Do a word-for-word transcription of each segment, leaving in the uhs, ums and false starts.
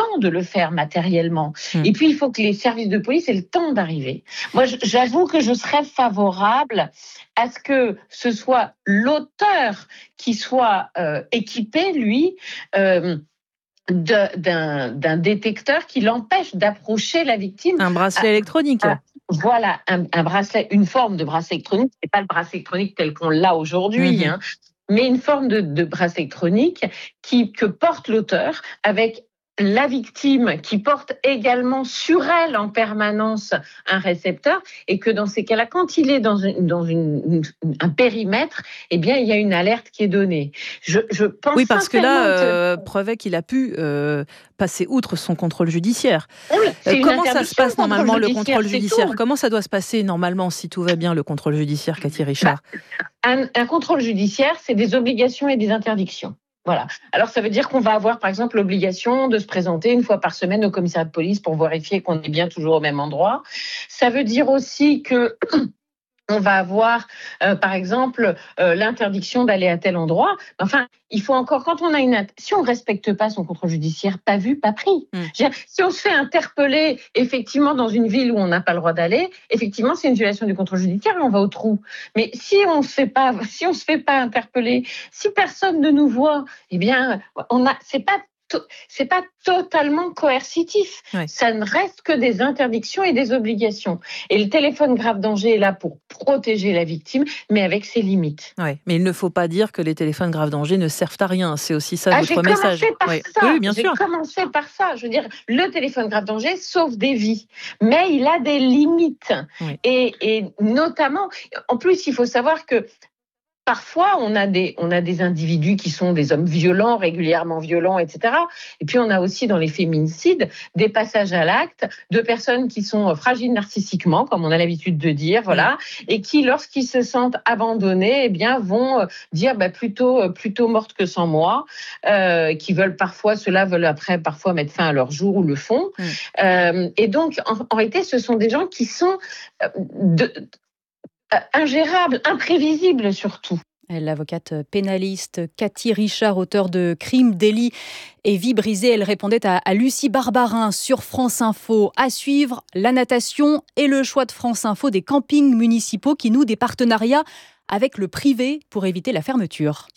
temps de le faire matériellement. Mmh. Et puis, il faut que les services de police aient le temps d'arriver. Moi, j'avoue que je serais favorable à ce que ce soit l'auteur qui soit euh, équipé, lui, euh, de, d'un, d'un détecteur qui l'empêche d'approcher la victime. Un bracelet à, électronique. À, voilà, un, un bracelet, une forme de bracelet électronique. C'est pas le bracelet électronique tel qu'on l'a aujourd'hui, mmh. hein, mais une forme de, de bracelet électronique qui, que porte l'auteur avec la victime qui porte également sur elle en permanence un récepteur, et que dans ces cas-là, quand il est dans, une, dans une, une, un périmètre, eh bien, il y a une alerte qui est donnée. Je, je pense oui, parce que là, euh, que... Preuvet qu'il a pu euh, passer outre son contrôle judiciaire. Euh, comment ça se passe normalement, le contrôle judiciaire ? Comment ça doit se passer normalement, si tout va bien, le contrôle judiciaire, Cathy Richard ? bah, un, un contrôle judiciaire, c'est des obligations et des interdictions. Voilà. Alors, ça veut dire qu'on va avoir, par exemple, l'obligation de se présenter une fois par semaine au commissariat de police pour vérifier qu'on est bien toujours au même endroit. Ça veut dire aussi que on va avoir, euh, par exemple, euh, l'interdiction d'aller à tel endroit. Enfin, il faut encore, quand on a une... Si on ne respecte pas son contrôle judiciaire, pas vu, pas pris. Mmh. Je veux dire, si on se fait interpeller, effectivement, dans une ville où on n'a pas le droit d'aller, effectivement, c'est une violation du contrôle judiciaire et on va au trou. Mais si on se fait pas, si on se fait pas interpeller, si personne ne nous voit, eh bien, on a, c'est pas c'est pas totalement coercitif. Ouais. Ça ne reste que des interdictions et des obligations. Et le téléphone grave danger est là pour protéger la victime, mais avec ses limites. Ouais, mais il ne faut pas dire que les téléphones grave danger ne servent à rien. C'est aussi ça ah, votre message. J'ai commencé par ouais. ça. Oui, bien j'ai sûr. commencé par ça. Je veux dire, le téléphone grave danger sauve des vies, mais il a des limites. Ouais. Et, et notamment, en plus, il faut savoir que parfois, on a des, on a des individus qui sont des hommes violents, régulièrement violents, et cetera. Et puis, on a aussi dans les féminicides des passages à l'acte de personnes qui sont fragiles narcissiquement, comme on a l'habitude de dire, voilà, et qui, lorsqu'ils se sentent abandonnés, eh bien, vont dire bah, plutôt, plutôt morte que sans moi, euh, qui veulent parfois, ceux-là veulent après parfois mettre fin à leur jour ou le font. Mmh. Euh, et donc, en, en réalité, ce sont des gens qui sont de, ingérable, imprévisible surtout. L'avocate pénaliste Cathy Richard, auteure de Crime, délit et vie brisée, elle répondait à, à Lucie Barbarin sur France Info. À suivre, la natation et le choix de France Info des campings municipaux qui nouent des partenariats avec le privé pour éviter la fermeture.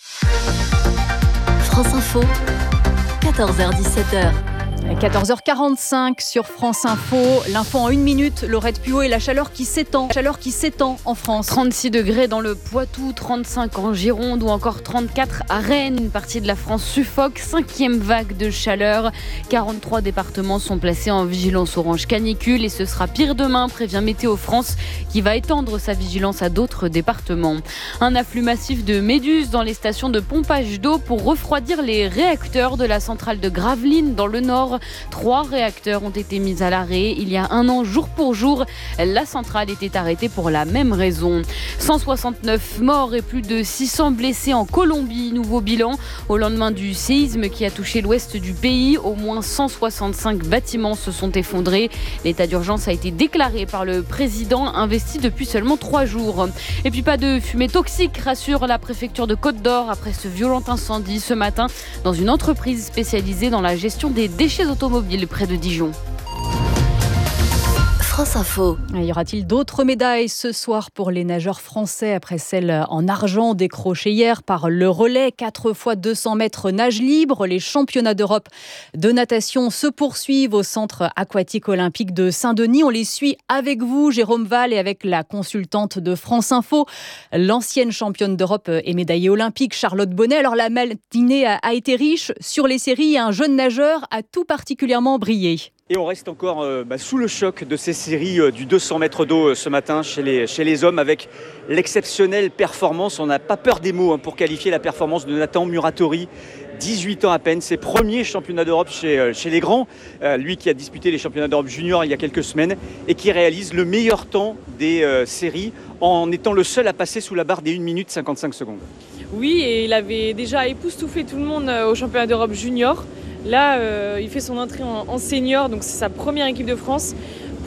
France Info, quatorze heures dix-sept heures. quatorze heures quarante-cinq sur France Info. L'info en une minute, Laurette Puot et la chaleur qui s'étend. La chaleur qui s'étend en France. trente-six degrés dans le Poitou, trente-cinq en Gironde ou encore trente-quatre à Rennes. Une partie de la France suffoque. Cinquième vague de chaleur. quarante-trois départements sont placés en vigilance orange canicule et ce sera pire demain, prévient Météo France, qui va étendre sa vigilance à d'autres départements. Un afflux massif de méduses dans les stations de pompage d'eau pour refroidir les réacteurs de la centrale de Gravelines dans le Nord. Trois réacteurs ont été mis à l'arrêt. Il y a un an, jour pour jour, la centrale était arrêtée pour la même raison. cent soixante-neuf morts et plus de six cents blessés en Colombie. Nouveau bilan au lendemain du séisme qui a touché l'ouest du pays. Au moins cent soixante-cinq bâtiments se sont effondrés. L'état d'urgence a été déclaré par le président, investi depuis seulement trois jours. Et puis pas de fumée toxique, rassure la préfecture de Côte-d'Or après ce violent incendie ce matin dans une entreprise spécialisée dans la gestion des déchets automobiles près de Dijon. France Info. Y aura-t-il d'autres médailles ce soir pour les nageurs français après celle en argent décrochée hier par le relais quatre fois deux cents mètres nage libre? Les championnats d'Europe de natation se poursuivent au centre aquatique olympique de Saint-Denis. On les suit avec vous, Jérôme Val, et avec la consultante de France Info, l'ancienne championne d'Europe et médaillée olympique Charlotte Bonnet. Alors la matinée a été riche sur les séries et un jeune nageur a tout particulièrement brillé. Et on reste encore euh, bah, sous le choc de ces séries euh, du deux cents mètres d'eau euh, ce matin chez les, chez les hommes avec l'exceptionnelle performance. On n'a pas peur des mots hein, pour qualifier la performance de Nathan Muratori. dix-huit ans à peine, ses premiers championnats d'Europe chez, euh, chez les grands. Euh, lui qui a disputé les championnats d'Europe juniors il y a quelques semaines et qui réalise le meilleur temps des euh, séries en étant le seul à passer sous la barre des une minute cinquante-cinq secondes. Oui, et il avait déjà époustouflé tout le monde au championnat d'Europe junior. Là, euh, il fait son entrée en, en senior, donc c'est sa première équipe de France.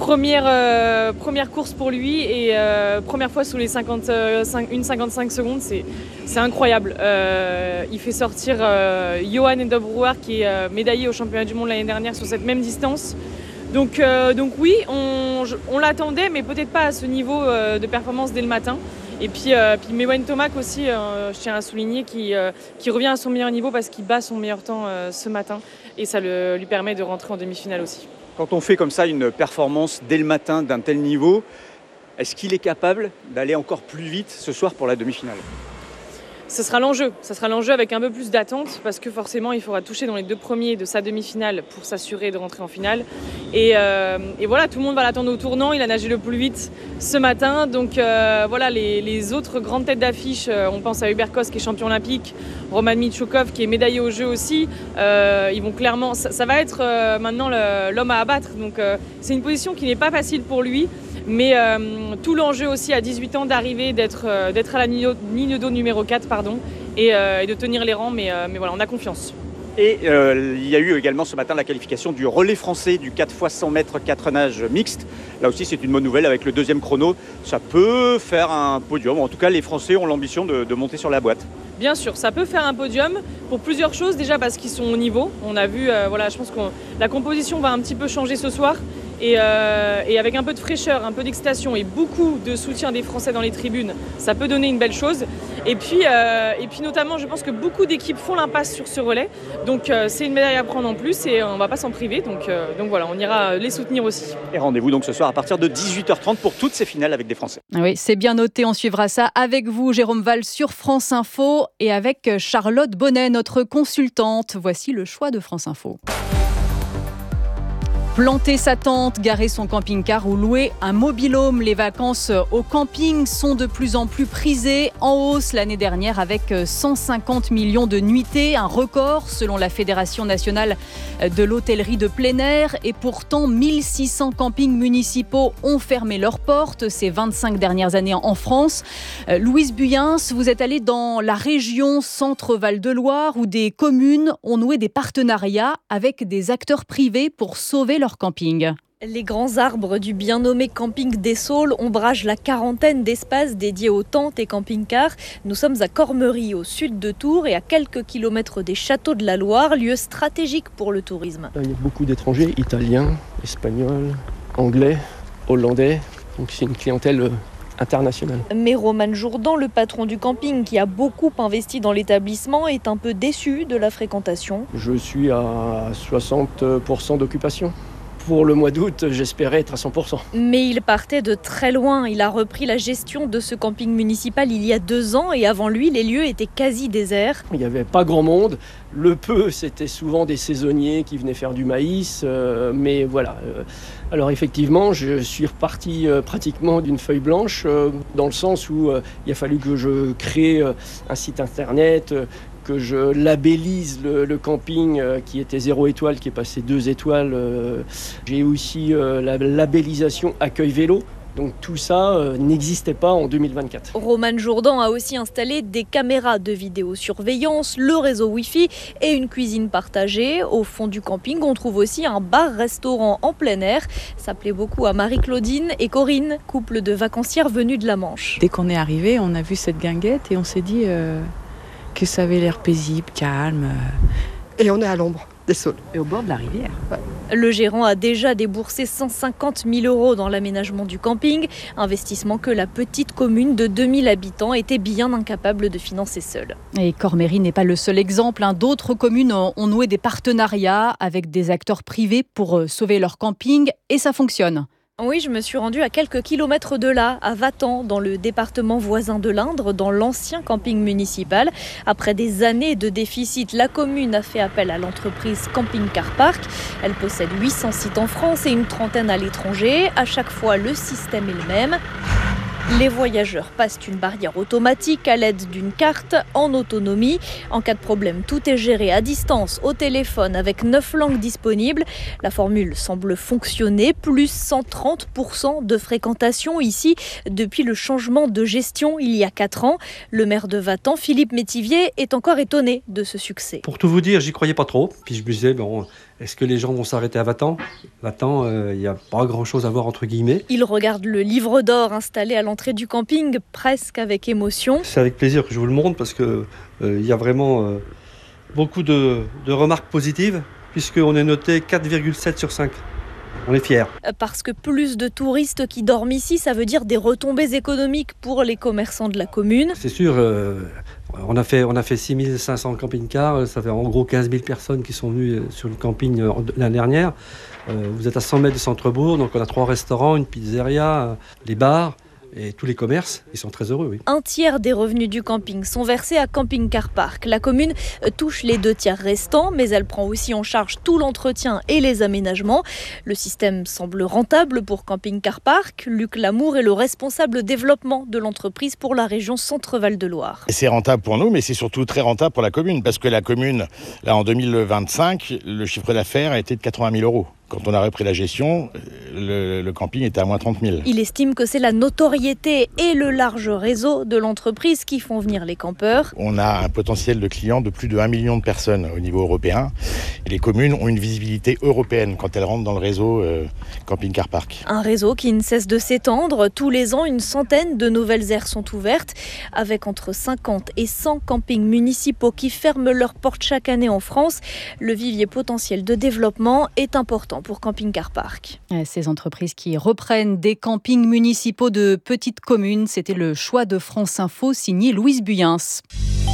Première, euh, première course pour lui et euh, première fois sous les cinquante-cinq, une cinquante-cinq secondes, c'est, c'est incroyable. Euh, il fait sortir euh, Johan Endobrouwer qui est euh, médaillé au championnat du monde l'année dernière sur cette même distance. Donc, euh, donc oui, on, on l'attendait, mais peut-être pas à ce niveau euh, de performance dès le matin. Et puis, euh, puis Mewen Tomac aussi, euh, je tiens à souligner, qui, euh, qui revient à son meilleur niveau parce qu'il bat son meilleur temps euh, ce matin et ça le, lui permet de rentrer en demi-finale aussi. Quand on fait comme ça une performance dès le matin d'un tel niveau, est-ce qu'il est capable d'aller encore plus vite ce soir pour la demi-finale ? Ce sera l'enjeu, ça sera l'enjeu avec un peu plus d'attente parce que forcément il faudra toucher dans les deux premiers de sa demi-finale pour s'assurer de rentrer en finale. Et, euh, et voilà, tout le monde va l'attendre au tournant, il a nagé le plus vite ce matin. Donc euh, voilà, les, les autres grandes têtes d'affiche, euh, on pense à Hubert Kos qui est champion olympique, Roman Michukov qui est médaillé aux Jeux aussi. Euh, ils vont clairement, ça, ça va être euh, maintenant le, l'homme à abattre. Donc euh, c'est une position qui n'est pas facile pour lui. Mais euh, tout l'enjeu aussi à dix-huit ans d'arriver, d'être, euh, d'être à la ligne d'eau numéro quatre pardon, et, euh, et de tenir les rangs, mais, euh, mais voilà, on a confiance. Et euh, il y a eu également ce matin la qualification du relais français du quatre fois cent mètres quatre nages mixte. Là aussi c'est une bonne nouvelle avec le deuxième chrono. Ça peut faire un podium, en tout cas les Français ont l'ambition de, de monter sur la boîte. Bien sûr, ça peut faire un podium pour plusieurs choses. Déjà parce qu'ils sont au niveau. On a vu, euh, voilà, je pense que la composition va un petit peu changer ce soir. Et, euh, et avec un peu de fraîcheur, un peu d'excitation et beaucoup de soutien des Français dans les tribunes, ça peut donner une belle chose. Et puis, euh, et puis notamment, je pense que beaucoup d'équipes font l'impasse sur ce relais. Donc euh, c'est une médaille à prendre en plus et on ne va pas s'en priver. Donc, euh, donc voilà, on ira les soutenir aussi. Et rendez-vous donc ce soir à partir de dix-huit heures trente pour toutes ces finales avec des Français. Oui, c'est bien noté. On suivra ça avec vous, Jérôme Val, sur France Info et avec Charlotte Bonnet, notre consultante. Voici le choix de France Info. Planter sa tente, garer son camping-car ou louer un mobil-home. Les vacances au camping sont de plus en plus prisées, en hausse l'année dernière avec cent cinquante millions de nuitées, un record selon la Fédération nationale de l'hôtellerie de plein air. Et pourtant, mille six cents campings municipaux ont fermé leurs portes ces vingt-cinq dernières années en France. Louise Buyens, vous êtes allée dans la région Centre-Val de Loire où des communes ont noué des partenariats avec des acteurs privés pour sauver leur camping. Les grands arbres du bien nommé camping des Saules ombragent la quarantaine d'espaces dédiés aux tentes et camping-cars. Nous sommes à Cormery, au sud de Tours et à quelques kilomètres des châteaux de la Loire, lieu stratégique pour le tourisme. Il y a beaucoup d'étrangers, italiens, espagnols, anglais, hollandais. Donc c'est une clientèle internationale. Mais Roman Jourdan, le patron du camping qui a beaucoup investi dans l'établissement, est un peu déçu de la fréquentation. Je suis à soixante pour cent d'occupation. Pour le mois d'août, j'espérais être à cent pour cent. Mais il partait de très loin. Il a repris la gestion de ce camping municipal il y a deux ans et avant lui, les lieux étaient quasi déserts. Il n'y avait pas grand monde. Le peu, c'était souvent des saisonniers qui venaient faire du maïs. Euh, mais voilà. Alors effectivement, je suis reparti euh, pratiquement d'une feuille blanche euh, dans le sens où euh, il a fallu que je crée euh, un site internet, euh, que je labellise le, le camping euh, qui était zéro étoile, qui est passé deux étoiles. Euh, j'ai aussi euh, la labellisation accueil vélo. Donc tout ça euh, n'existait pas en deux mille vingt-quatre. Roman Jourdan a aussi installé des caméras de vidéosurveillance, le réseau Wi-Fi et une cuisine partagée. Au fond du camping, on trouve aussi un bar-restaurant en plein air. Ça plaît beaucoup à Marie-Claudine et Corinne, couple de vacancières venues de la Manche. Dès qu'on est arrivé, on a vu cette guinguette et on s'est dit euh, que ça avait l'air paisible, calme. Et on est à l'ombre des Saules. Et au bord de la rivière. Ouais. Le gérant a déjà déboursé cent cinquante mille euros dans l'aménagement du camping, investissement que la petite commune de deux mille habitants était bien incapable de financer seule. Et Cormery n'est pas le seul exemple. Hein. D'autres communes ont noué des partenariats avec des acteurs privés pour sauver leur camping et ça fonctionne. Oui, je me suis rendue à quelques kilomètres de là, à Vatan, dans le département voisin de l'Indre, dans l'ancien camping municipal. Après des années de déficit, la commune a fait appel à l'entreprise Camping Car Park. Elle possède huit cents sites en France et une trentaine à l'étranger. À chaque fois, le système est le même. Les voyageurs passent une barrière automatique à l'aide d'une carte en autonomie. En cas de problème, tout est géré à distance, au téléphone, avec neuf langues disponibles. La formule semble fonctionner, plus cent trente pour cent de fréquentation ici depuis le changement de gestion il y a quatre ans. Le maire de Vatan, Philippe Métivier, est encore étonné de ce succès. Pour tout vous dire, j'y croyais pas trop. Puis je me disais, bon, Est-ce que les gens vont s'arrêter à Vatan ? Vatan, il euh, n'y a pas grand-chose à voir entre guillemets. Il regarde le livre d'or installé à l'entrée du camping, presque avec émotion. C'est avec plaisir que je vous le montre parce qu'il euh, y a vraiment euh, beaucoup de, de remarques positives puisqu'on est noté quatre virgule sept sur cinq. On est fiers. Parce que plus de touristes qui dorment ici, ça veut dire des retombées économiques pour les commerçants de la commune. C'est sûr, euh, on a fait, on a fait six mille cinq cents camping-cars, ça fait en gros quinze mille personnes qui sont venues sur le camping l'année dernière. Euh, vous êtes à cent mètres du centre-bourg, donc on a trois restaurants, une pizzeria, les bars. Et tous les commerces, ils sont très heureux, oui. Un tiers des revenus du camping sont versés à Camping Car Park. La commune touche les deux tiers restants, mais elle prend aussi en charge tout l'entretien et les aménagements. Le système semble rentable pour Camping Car Park. Luc Lamour est le responsable développement de l'entreprise pour la région Centre-Val de Loire. C'est rentable pour nous, mais c'est surtout très rentable pour la commune, parce que la commune, là en deux mille vingt-cinq, le chiffre d'affaires a été de quatre-vingt mille euros. Quand on a repris la gestion, le, le camping était à moins trente mille. Il estime que c'est la notoriété et le large réseau de l'entreprise qui font venir les campeurs. On a un potentiel de clients de plus de un million de personnes au niveau européen. Et les communes ont une visibilité européenne quand elles rentrent dans le réseau euh, Camping Car Park. Un réseau qui ne cesse de s'étendre. Tous les ans, une centaine de nouvelles aires sont ouvertes, avec entre cinquante et cent campings municipaux qui ferment leurs portes chaque année en France. Le vivier potentiel de développement est important pour Camping Car Park. Ces entreprises qui reprennent des campings municipaux de petites communes, c'était le choix de France Info, signé Louise Buyens.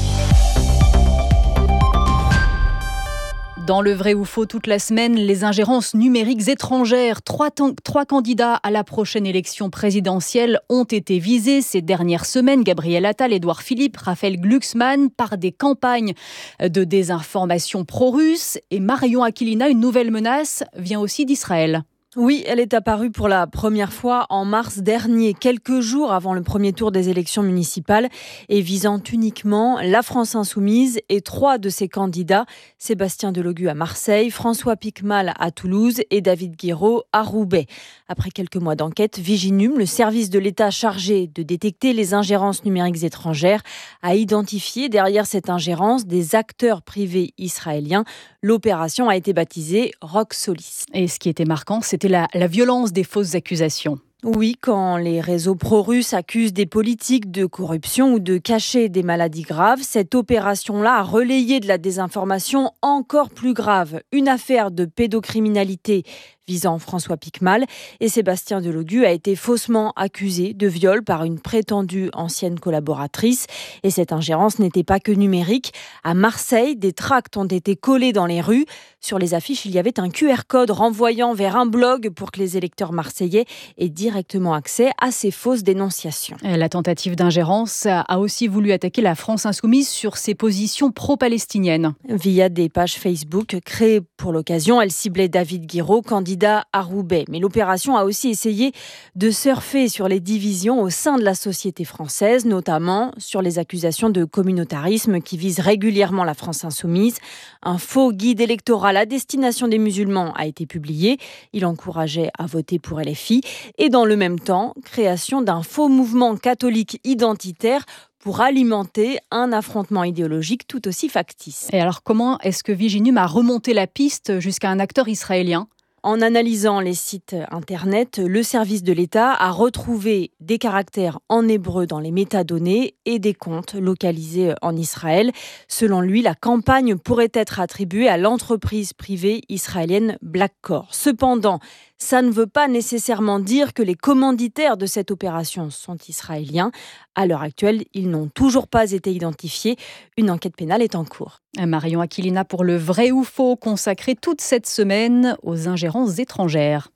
Dans le vrai ou faux toute la semaine, les ingérences numériques étrangères. Trois, t- trois candidats à la prochaine élection présidentielle ont été visés ces dernières semaines. Gabriel Attal, Édouard Philippe, Raphaël Glucksmann, par des campagnes de désinformation pro-russe. Et Marion Aquilina, une nouvelle menace, vient aussi d'Israël. Oui, elle est apparue pour la première fois en mars dernier, quelques jours avant le premier tour des élections municipales, et visant uniquement la France insoumise et trois de ses candidats, Sébastien Delogu à Marseille, François Piquemal à Toulouse et David Guiraud à Roubaix. Après quelques mois d'enquête, Viginum, le service de l'État chargé de détecter les ingérences numériques étrangères, a identifié derrière cette ingérence des acteurs privés israéliens. L'opération a été baptisée Rock Solis. Et ce qui était marquant, c'était la, la violence des fausses accusations. Oui, quand les réseaux pro-russes accusent des politiques de corruption ou de cacher des maladies graves, cette opération-là a relayé de la désinformation encore plus grave. Une affaire de pédocriminalité visant François Piquemal, et Sébastien Delogu a été faussement accusé de viol par une prétendue ancienne collaboratrice. Et cette ingérence n'était pas que numérique. À Marseille, des tracts ont été collés dans les rues. Sur les affiches, il y avait un Q R code renvoyant vers un blog pour que les électeurs marseillais aient directement accès à ces fausses dénonciations. La tentative d'ingérence a aussi voulu attaquer la France insoumise sur ses positions pro-palestiniennes. Via des pages Facebook créées pour l'occasion, elle ciblait David Guiraud, candidat à Roubaix. Mais l'opération a aussi essayé de surfer sur les divisions au sein de la société française, notamment sur les accusations de communautarisme qui visent régulièrement la France insoumise. Un faux guide électoral à destination des musulmans a été publié. Il encourageait à voter pour L F I. Et dans le même temps, création d'un faux mouvement catholique identitaire pour alimenter un affrontement idéologique tout aussi factice. Et alors comment est-ce que Viginum a remonté la piste jusqu'à un acteur israélien ? En analysant les sites internet, le service de l'État a retrouvé des caractères en hébreu dans les métadonnées et des comptes localisés en Israël. Selon lui, la campagne pourrait être attribuée à l'entreprise privée israélienne Blackcore. Cependant, ça ne veut pas nécessairement dire que les commanditaires de cette opération sont israéliens. À l'heure actuelle, ils n'ont toujours pas été identifiés. Une enquête pénale est en cours. Marion Aquilina pour le vrai ou faux, consacré toute cette semaine aux ingérences étrangères.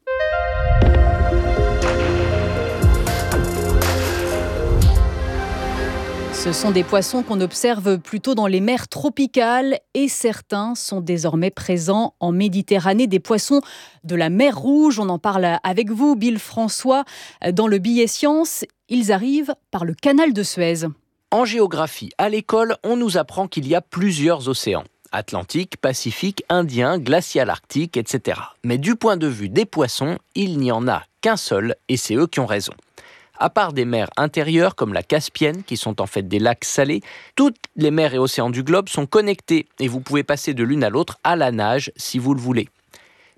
Ce sont des poissons qu'on observe plutôt dans les mers tropicales et certains sont désormais présents en Méditerranée. Des poissons de la mer Rouge, on en parle avec vous, Bill François, dans le billet Science. Ils arrivent par le canal de Suez. En géographie, à l'école, on nous apprend qu'il y a plusieurs océans. Atlantique, Pacifique, Indien, glacial arctique, et cetera. Mais du point de vue des poissons, il n'y en a qu'un seul et c'est eux qui ont raison. À part des mers intérieures comme la Caspienne, qui sont en fait des lacs salés, toutes les mers et océans du globe sont connectés et vous pouvez passer de l'une à l'autre à la nage si vous le voulez.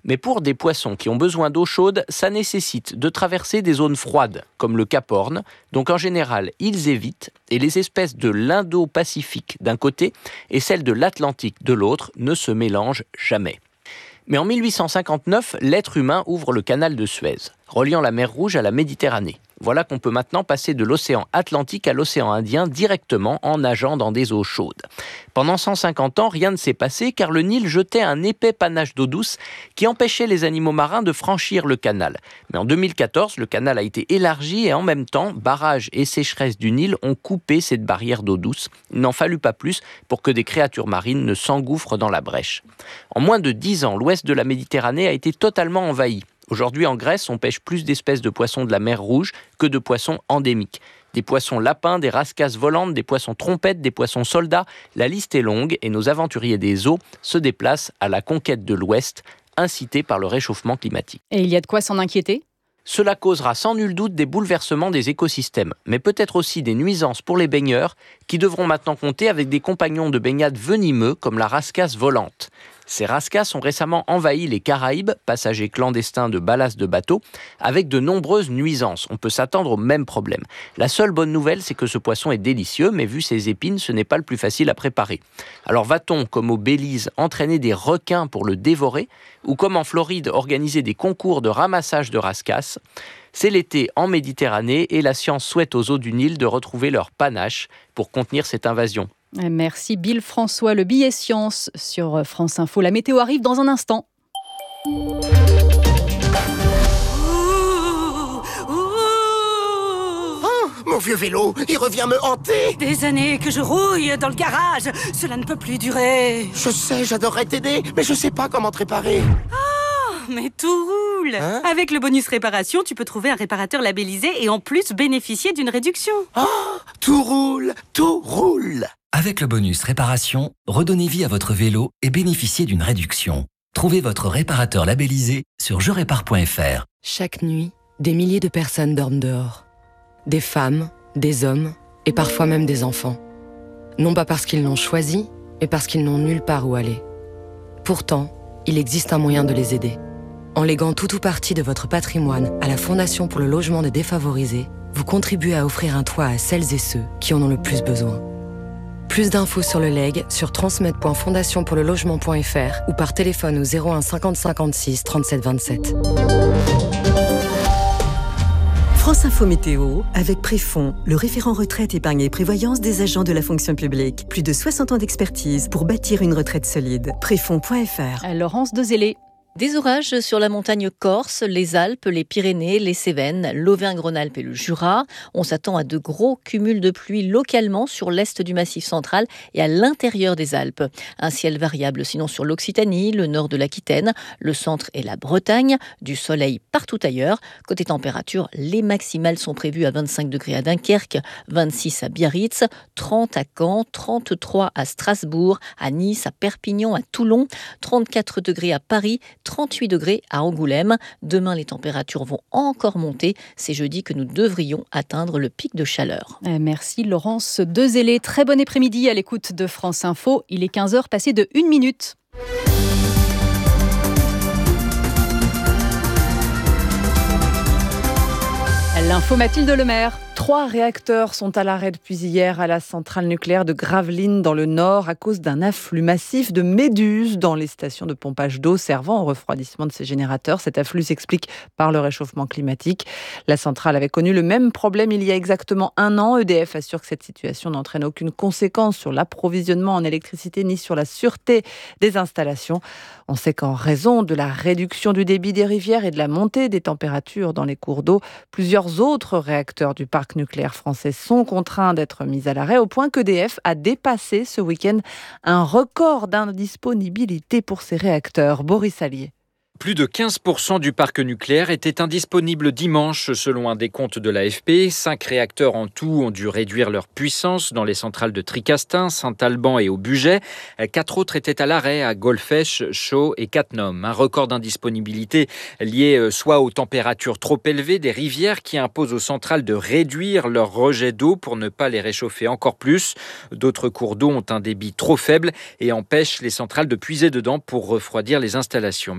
Mais pour des poissons qui ont besoin d'eau chaude, ça nécessite de traverser des zones froides, comme le Cap Horn. Donc en général, ils évitent, et les espèces de l'Indo-Pacifique d'un côté et celles de l'Atlantique de l'autre ne se mélangent jamais. Mais en mille huit cent cinquante-neuf, l'être humain ouvre le canal de Suez, reliant la mer Rouge à la Méditerranée. Voilà qu'on peut maintenant passer de l'océan Atlantique à l'océan Indien directement en nageant dans des eaux chaudes. Pendant cent cinquante ans, rien ne s'est passé car le Nil jetait un épais panache d'eau douce qui empêchait les animaux marins de franchir le canal. Mais en deux mille quatorze, le canal a été élargi et en même temps, barrages et sécheresse du Nil ont coupé cette barrière d'eau douce. Il n'en fallut pas plus pour que des créatures marines ne s'engouffrent dans la brèche. En moins de dix ans, l'ouest de la Méditerranée a été totalement envahi. Aujourd'hui, en Grèce, on pêche plus d'espèces de poissons de la mer Rouge que de poissons endémiques. Des poissons lapins, des rascasses volantes, des poissons trompettes, des poissons soldats. La liste est longue et nos aventuriers des eaux se déplacent à la conquête de l'Ouest, incités par le réchauffement climatique. Et il y a de quoi s'en inquiéter ? Cela causera sans nul doute des bouleversements des écosystèmes, mais peut-être aussi des nuisances pour les baigneurs qui devront maintenant compter avec des compagnons de baignade venimeux comme la rascasse volante. Ces rascasses ont récemment envahi les Caraïbes, passagers clandestins de ballast de bateaux, avec de nombreuses nuisances. On peut s'attendre au même problème. La seule bonne nouvelle, c'est que ce poisson est délicieux, mais vu ses épines, ce n'est pas le plus facile à préparer. Alors va-t-on, comme au Belize, entraîner des requins pour le dévorer, ou comme en Floride, organiser des concours de ramassage de rascasses ? C'est l'été en Méditerranée et la science souhaite aux eaux du Nil de retrouver leur panache pour contenir cette invasion. Merci Bill François, le billet science sur France Info. La météo arrive dans un instant. Oh, mon vieux vélo, il revient me hanter. Des années que je rouille dans le garage, cela ne peut plus durer. Je sais, j'adorerais t'aider, mais je sais pas comment te réparer. Oh, mais tout roule. Hein? Avec le bonus réparation, tu peux trouver un réparateur labellisé et en plus bénéficier d'une réduction. Oh, tout roule, tout roule. Avec le bonus réparation, redonnez vie à votre vélo et bénéficiez d'une réduction. Trouvez votre réparateur labellisé sur je répare point f r. Chaque nuit, des milliers de personnes dorment dehors. Des femmes, des hommes et parfois même des enfants. Non pas parce qu'ils l'ont choisi, mais parce qu'ils n'ont nulle part où aller. Pourtant, il existe un moyen de les aider. En léguant tout ou partie de votre patrimoine à la Fondation pour le logement des défavorisés, vous contribuez à offrir un toit à celles et ceux qui en ont le plus besoin. Plus d'infos sur le leg sur transmettre point fondation pour le logement point f r ou par téléphone au zéro un cinquante cinquante-six trente-sept vingt-sept. France Info Météo avec Préfond, le référent retraite, épargne et prévoyance des agents de la fonction publique. Plus de soixante ans d'expertise pour bâtir une retraite solide. Préfond point f r. Laurence Dezélé. Des orages sur la montagne corse, les Alpes, les Pyrénées, les Cévennes, l'Auvergne-Rhône-Alpes et le Jura. On s'attend à de gros cumuls de pluie localement sur l'est du Massif central et à l'intérieur des Alpes. Un ciel variable sinon sur l'Occitanie, le nord de l'Aquitaine, le centre et la Bretagne. Du soleil partout ailleurs. Côté température, les maximales sont prévues à vingt-cinq degrés à Dunkerque, vingt-six à Biarritz, trente à Caen, trente-trois à Strasbourg, à Nice, à Perpignan, à Toulon, trente-quatre degrés à Paris, trente-huit degrés à Angoulême. Demain, les températures vont encore monter. C'est jeudi que nous devrions atteindre le pic de chaleur. Merci Laurence Dezélé. Très bon après-midi à l'écoute de France Info. Il est quinze heures passées de une minute. L'info Mathilde Lemaire. Trois réacteurs sont à l'arrêt depuis hier à la centrale nucléaire de Gravelines dans le Nord à cause d'un afflux massif de méduses dans les stations de pompage d'eau servant au refroidissement de ces générateurs. Cet afflux s'explique par le réchauffement climatique. La centrale avait connu le même problème il y a exactement un an. E D F assure que cette situation n'entraîne aucune conséquence sur l'approvisionnement en électricité ni sur la sûreté des installations. On sait qu'en raison de la réduction du débit des rivières et de la montée des températures dans les cours d'eau, plusieurs autres réacteurs du parc nucléaire français sont contraints d'être mis à l'arrêt au point qu'E D F a dépassé ce week-end un record d'indisponibilité pour ses réacteurs. Boris Allier. Plus de quinze pour cent du parc nucléaire était indisponible dimanche, selon un décompte de l'A F P. Cinq réacteurs en tout ont dû réduire leur puissance dans les centrales de Tricastin, Saint-Alban et au Bugey. Quatre autres étaient à l'arrêt à Golfech, Chaux et Cattenom. Un record d'indisponibilité lié soit aux températures trop élevées des rivières qui imposent aux centrales de réduire leur rejet d'eau pour ne pas les réchauffer encore plus. D'autres cours d'eau ont un débit trop faible et empêchent les centrales de puiser dedans pour refroidir les installations. Mais d'après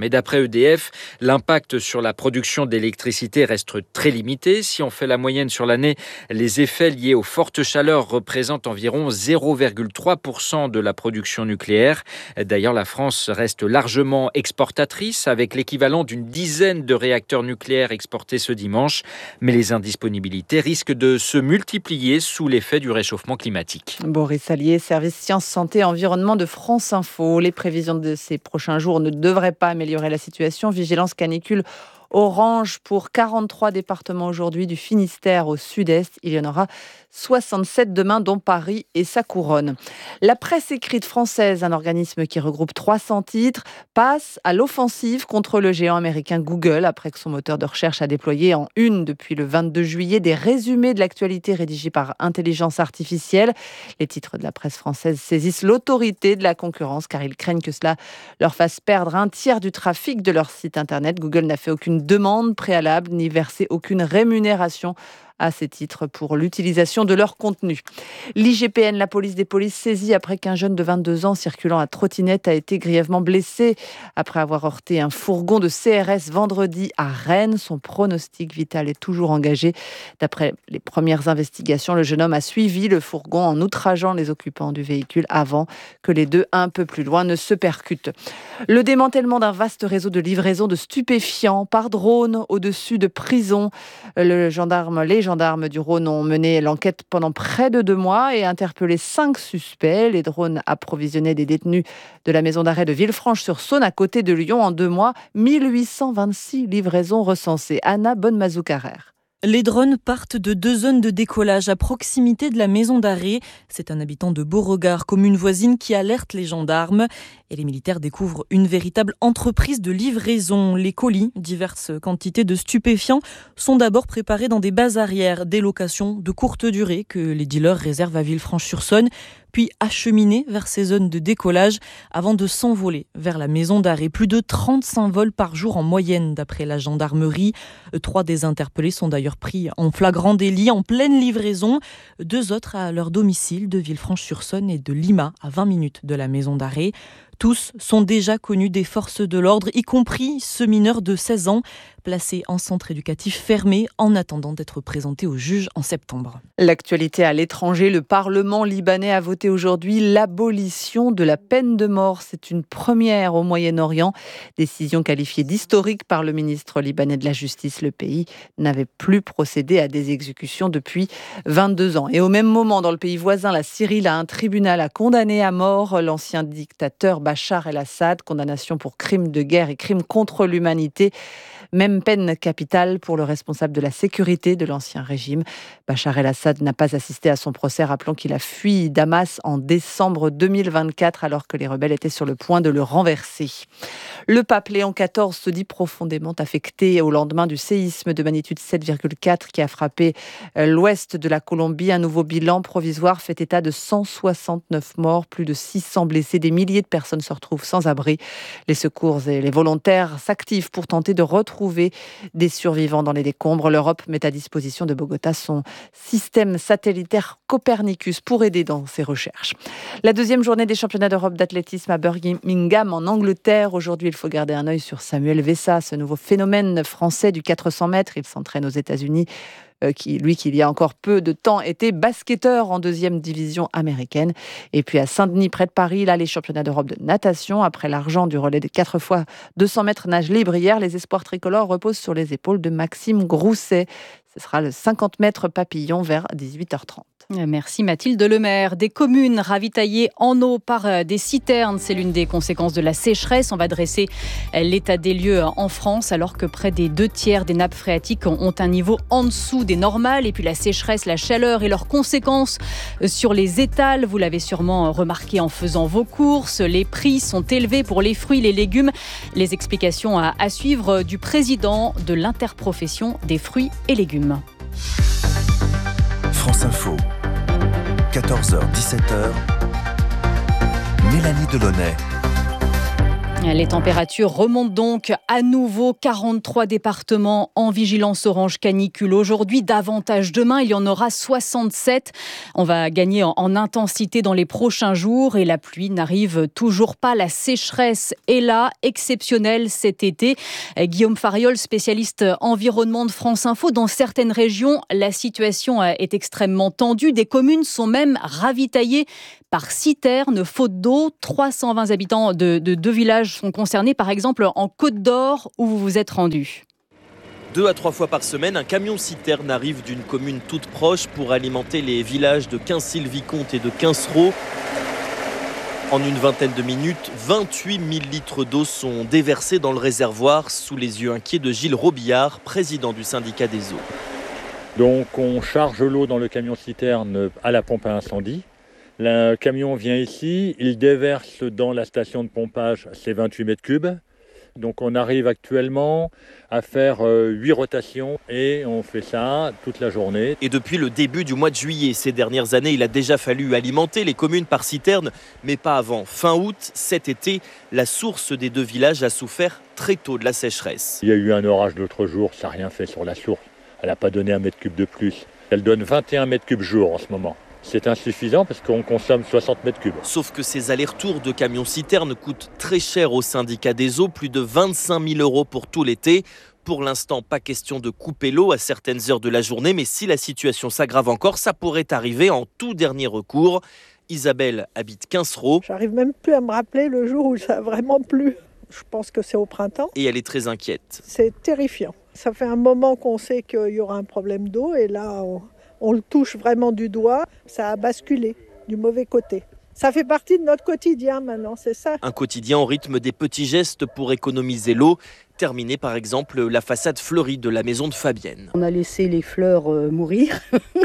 E D F. L'impact sur la production d'électricité reste très limité. Si on fait la moyenne sur l'année, les effets liés aux fortes chaleurs représentent environ zéro virgule trois pour cent de la production nucléaire. D'ailleurs, la France reste largement exportatrice avec l'équivalent d'une dizaine de réacteurs nucléaires exportés ce dimanche. Mais les indisponibilités risquent de se multiplier sous l'effet du réchauffement climatique. Boris Allier, service sciences, santé, environnement de France Info. Les prévisions de ces prochains jours ne devraient pas améliorer la situation. Vigilance canicule orange pour quarante-trois départements aujourd'hui, du Finistère au sud-est. Il y en aura soixante-sept demain, dont Paris et sa couronne. La presse écrite française, un organisme qui regroupe trois cents titres, passe à l'offensive contre le géant américain Google, après que son moteur de recherche a déployé en une depuis le vingt-deux juillet des résumés de l'actualité rédigés par intelligence artificielle. Les titres de la presse française saisissent l'autorité de la concurrence car ils craignent que cela leur fasse perdre un tiers du trafic de leur site internet. Google n'a fait aucune demande préalable ni versé aucune rémunération à ces titres pour l'utilisation de leur contenu. L'I G P N, la police des polices, saisie après qu'un jeune de vingt-deux ans circulant à trottinette a été grièvement blessé après avoir heurté un fourgon de C R S vendredi à Rennes. Son pronostic vital est toujours engagé. D'après les premières investigations, le jeune homme a suivi le fourgon en outrageant les occupants du véhicule avant que les deux, un peu plus loin, ne se percutent. Le démantèlement d'un vaste réseau de livraison de stupéfiants par drone au-dessus de prisons. Le gendarme, les gendarmes du Rhône ont mené l'enquête pendant près de deux mois et interpellé cinq suspects. Les drones approvisionnaient des détenus de la maison d'arrêt de Villefranche-sur-Saône à côté de Lyon. En deux mois, mille huit cent vingt-six livraisons recensées. Anna Bonnemazou-Carrère. Les drones partent de deux zones de décollage à proximité de la maison d'arrêt. C'est un habitant de Beauregard, commune voisine, qui alerte les gendarmes. Et les militaires découvrent une véritable entreprise de livraison. Les colis, diverses quantités de stupéfiants, sont d'abord préparés dans des bases arrières, des locations de courte durée que les dealers réservent à Villefranche-sur-Saône, puis acheminés vers ces zones de décollage avant de s'envoler vers la maison d'arrêt. Plus de trente-cinq vols par jour en moyenne, d'après la gendarmerie. Trois des interpellés sont d'ailleurs pris en flagrant délit, en pleine livraison. Deux autres à leur domicile de Villefranche-sur-Saône et de Lima, à vingt minutes de la maison d'arrêt. Tous sont déjà connus des forces de l'ordre, y compris ce mineur de seize ans, placé en centre éducatif fermé en attendant d'être présenté au juge en septembre. L'actualité à l'étranger, le Parlement libanais a voté aujourd'hui l'abolition de la peine de mort. C'est une première au Moyen-Orient, décision qualifiée d'historique par le ministre libanais de la Justice. Le pays n'avait plus procédé à des exécutions depuis vingt-deux ans. Et au même moment, dans le pays voisin, la Syrie, là, un tribunal a condamné à mort l'ancien dictateur Bachar el-Assad, condamnation pour crimes de guerre et crimes contre l'humanité. Même peine capitale pour le responsable de la sécurité de l'ancien régime. Bachar el-Assad n'a pas assisté à son procès, rappelant qu'il a fui Damas en décembre deux mille vingt-quatre alors que les rebelles étaient sur le point de le renverser. Le pape Léon quatorze se dit profondément affecté au lendemain du séisme de magnitude sept virgule quatre qui a frappé l'ouest de la Colombie. Un nouveau bilan provisoire fait état de cent soixante-neuf morts, plus de six cents blessés. Des milliers de personnes se retrouvent sans abri. Les secours et les volontaires s'activent pour tenter de retrouver des survivants dans les décombres. L'Europe met à disposition de Bogota son système satellitaire Copernicus pour aider dans ses recherches. La deuxième journée des championnats d'Europe d'athlétisme à Birmingham en Angleterre. Aujourd'hui, il faut garder un œil sur Samuel Vessa, ce nouveau phénomène français du quatre cents mètres. Il s'entraîne aux États-Unis. Euh, qui, lui, qui il y a encore peu de temps, était basketteur en deuxième division américaine. Et puis à Saint-Denis, près de Paris, là, les championnats d'Europe de natation. Après l'argent du relais des quatre fois deux cents mètres nage libre hier, les espoirs tricolores reposent sur les épaules de Maxime Grousset. Ce sera le cinquante mètres papillon vers dix-huit heures trente. Merci Mathilde Lemaire. Des communes ravitaillées en eau par des citernes, c'est l'une des conséquences de la sécheresse. On va dresser l'état des lieux en France alors que près des deux tiers des nappes phréatiques ont un niveau en dessous des normales. Et puis la sécheresse, la chaleur et leurs conséquences sur les étals. Vous l'avez sûrement remarqué en faisant vos courses. Les prix sont élevés pour les fruits, les légumes. Les explications à, à suivre du président de l'interprofession des fruits et légumes. France Info, quatorze heures dix-sept heures, Mélanie Delaunay. Les températures remontent donc à nouveau. quarante-trois départements en vigilance orange canicule aujourd'hui. Davantage demain, il y en aura soixante-sept. On va gagner en intensité dans les prochains jours et la pluie n'arrive toujours pas. La sécheresse est là, exceptionnelle cet été. Guillaume Fariol, spécialiste environnement de France Info. Dans certaines régions, la situation est extrêmement tendue. Des communes sont même ravitaillées par citernes, faute d'eau. trois cent vingt habitants de, de deux villages sont concernés, par exemple en Côte d'Or où vous vous êtes rendu. Deux à trois fois par semaine, un camion-citerne arrive d'une commune toute proche pour alimenter les villages de Quincy-le-Vicomte et de Quincereau. En une vingtaine de minutes, vingt-huit mille litres d'eau sont déversés dans le réservoir sous les yeux inquiets de Gilles Robillard, président du syndicat des eaux. Donc on charge l'eau dans le camion-citerne à la pompe à incendie. Le camion vient ici, il déverse dans la station de pompage ses vingt-huit mètres cubes. Donc on arrive actuellement à faire huit rotations et on fait ça toute la journée. Et depuis le début du mois de juillet, ces dernières années, il a déjà fallu alimenter les communes par citerne, mais pas avant. Fin août, cet été, la source des deux villages a souffert très tôt de la sécheresse. Il y a eu un orage l'autre jour, ça n'a rien fait sur la source. Elle n'a pas donné un mètre cube de plus. Elle donne vingt et un mètres cubes jour en ce moment. C'est insuffisant parce qu'on consomme soixante mètres cubes. Sauf que ces allers-retours de camions-citernes coûtent très cher au syndicat des eaux, plus de vingt-cinq mille euros pour tout l'été. Pour l'instant, pas question de couper l'eau à certaines heures de la journée, mais si la situation s'aggrave encore, ça pourrait arriver en tout dernier recours. Isabelle habite Quincereau. J'arrive même plus à me rappeler le jour où ça a vraiment plu. Je pense que c'est au printemps. Et elle est très inquiète. C'est terrifiant. Ça fait un moment qu'on sait qu'il y aura un problème d'eau et là... On... On le touche vraiment du doigt, ça a basculé du mauvais côté. Ça fait partie de notre quotidien maintenant, c'est ça. Un quotidien au rythme des petits gestes pour économiser l'eau. Terminer par exemple la façade fleurie de la maison de Fabienne. On a laissé les fleurs euh, mourir,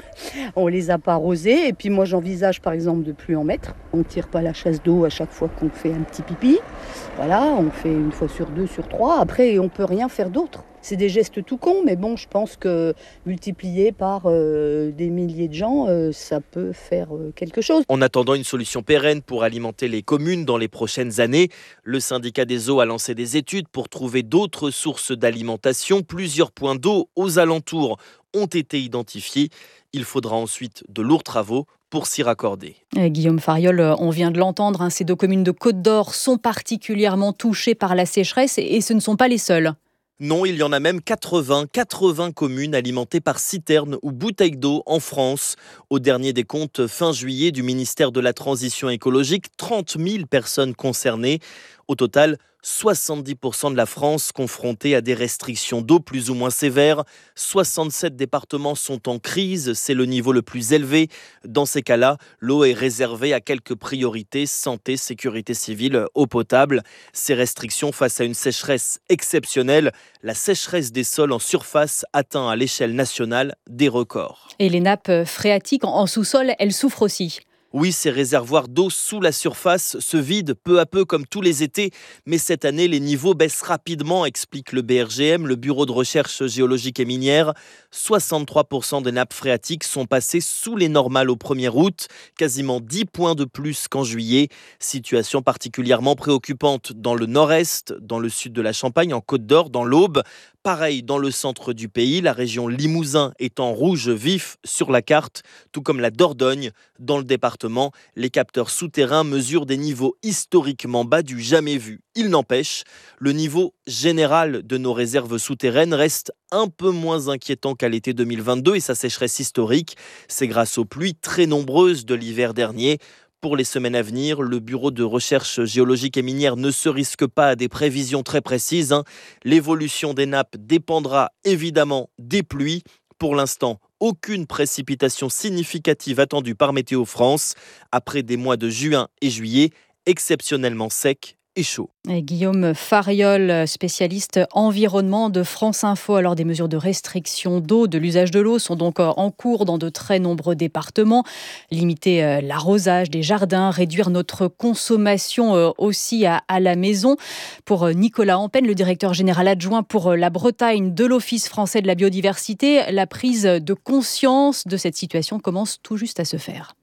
on les a pas arrosées et puis moi j'envisage par exemple de plus en mettre. On ne tire pas la chasse d'eau à chaque fois qu'on fait un petit pipi. Voilà, on fait une fois sur deux, sur trois. Après on peut rien faire d'autre. C'est des gestes tout cons, mais bon, je pense que multiplié par euh, des milliers de gens, euh, ça peut faire euh, quelque chose. En attendant une solution pérenne pour alimenter les communes dans les prochaines années, le syndicat des eaux a lancé des études pour trouver d'autres sources d'alimentation. Plusieurs points d'eau aux alentours ont été identifiés. Il faudra ensuite de lourds travaux pour s'y raccorder. Et Guillaume Fariol, on vient de l'entendre, hein, ces deux communes de Côte d'Or sont particulièrement touchées par la sécheresse et, et ce ne sont pas les seules. Non, il y en a même quatre-vingts, quatre-vingts communes alimentées par citernes ou bouteilles d'eau en France. Au dernier des comptes fin juillet du ministère de la Transition écologique, trente mille personnes concernées. Au total, soixante-dix pour cent de la France confrontée à des restrictions d'eau plus ou moins sévères. soixante-sept départements sont en crise, c'est le niveau le plus élevé. Dans ces cas-là, l'eau est réservée à quelques priorités, santé, sécurité civile, eau potable. Ces restrictions face à une sécheresse exceptionnelle, la sécheresse des sols en surface atteint à l'échelle nationale des records. Et les nappes phréatiques en sous-sol, elles souffrent aussi. Oui, ces réservoirs d'eau sous la surface se vident peu à peu comme tous les étés, mais cette année, les niveaux baissent rapidement, explique le B R G M, le Bureau de recherche géologique et minière. soixante-trois pour cent des nappes phréatiques sont passées sous les normales au premier août, quasiment dix points de plus qu'en juillet. Situation particulièrement préoccupante dans le nord-est, dans le sud de la Champagne, en Côte d'Or, dans l'Aube. Pareil dans le centre du pays, la région Limousin est en rouge vif sur la carte, tout comme la Dordogne. Dans le département, les capteurs souterrains mesurent des niveaux historiquement bas du jamais vu. Il n'empêche, le niveau général de nos réserves souterraines reste un peu moins inquiétant qu'à l'été deux mille vingt-deux et sa sécheresse historique. C'est grâce aux pluies très nombreuses de l'hiver dernier. Pour les semaines à venir, le Bureau de recherche géologique et minière ne se risque pas à des prévisions très précises. Hein. L'évolution des nappes dépendra évidemment des pluies. Pour l'instant, aucune précipitation significative attendue par Météo France. Après des mois de juin et juillet exceptionnellement secs et chaud. Et Guillaume Fariol, spécialiste environnement de France Info. Alors des mesures de restriction d'eau, de l'usage de l'eau sont donc en cours dans de très nombreux départements. Limiter l'arrosage des jardins, réduire notre consommation aussi à, à la maison. Pour Nicolas Ampen, le directeur général adjoint pour la Bretagne de l'Office français de la biodiversité, la prise de conscience de cette situation commence tout juste à se faire.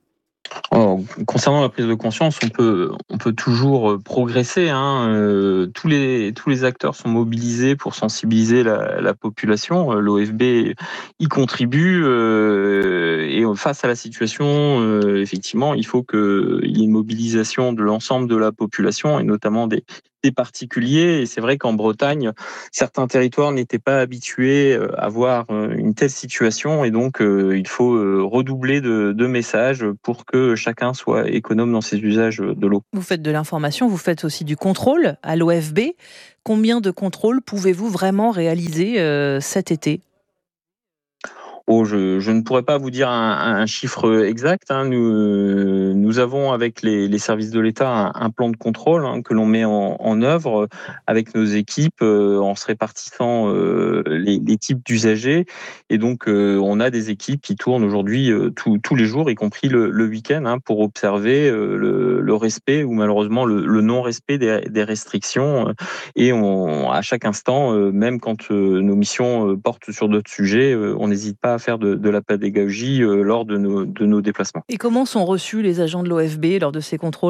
Alors, concernant la prise de conscience, on peut, on peut toujours progresser. Hein. Euh, tous, les, tous les acteurs sont mobilisés pour sensibiliser la, la population. L'O F B y contribue. Euh, et face à la situation, euh, effectivement, il faut qu'il y ait une mobilisation de l'ensemble de la population et notamment des, des particuliers. Et c'est vrai qu'en Bretagne, certains territoires n'étaient pas habitués à voir une telle situation. Et donc, euh, il faut redoubler de, de messages pour que chacun soit économe dans ses usages de l'eau. Vous faites de l'information, vous faites aussi du contrôle à l'O F B. Combien de contrôles pouvez-vous vraiment réaliser euh, cet été ? Oh, je, je ne pourrais pas vous dire un, un chiffre exact. Hein. Nous, nous avons avec les, les services de l'État un, un plan de contrôle hein, que l'on met en, en œuvre avec nos équipes euh, en se répartissant euh, les, les types d'usagers. Et donc, euh, on a des équipes qui tournent aujourd'hui euh, tout, tous les jours, y compris le, le week-end, hein, pour observer euh, le, le respect ou malheureusement le, le non-respect des, des restrictions. Et on, à chaque instant, euh, même quand euh, nos missions euh, portent sur d'autres sujets, euh, on n'hésite pas à faire de, de la pédagogie euh, lors de nos, de nos déplacements. Et comment sont reçus les agents de l'O F B lors de ces contrôles ?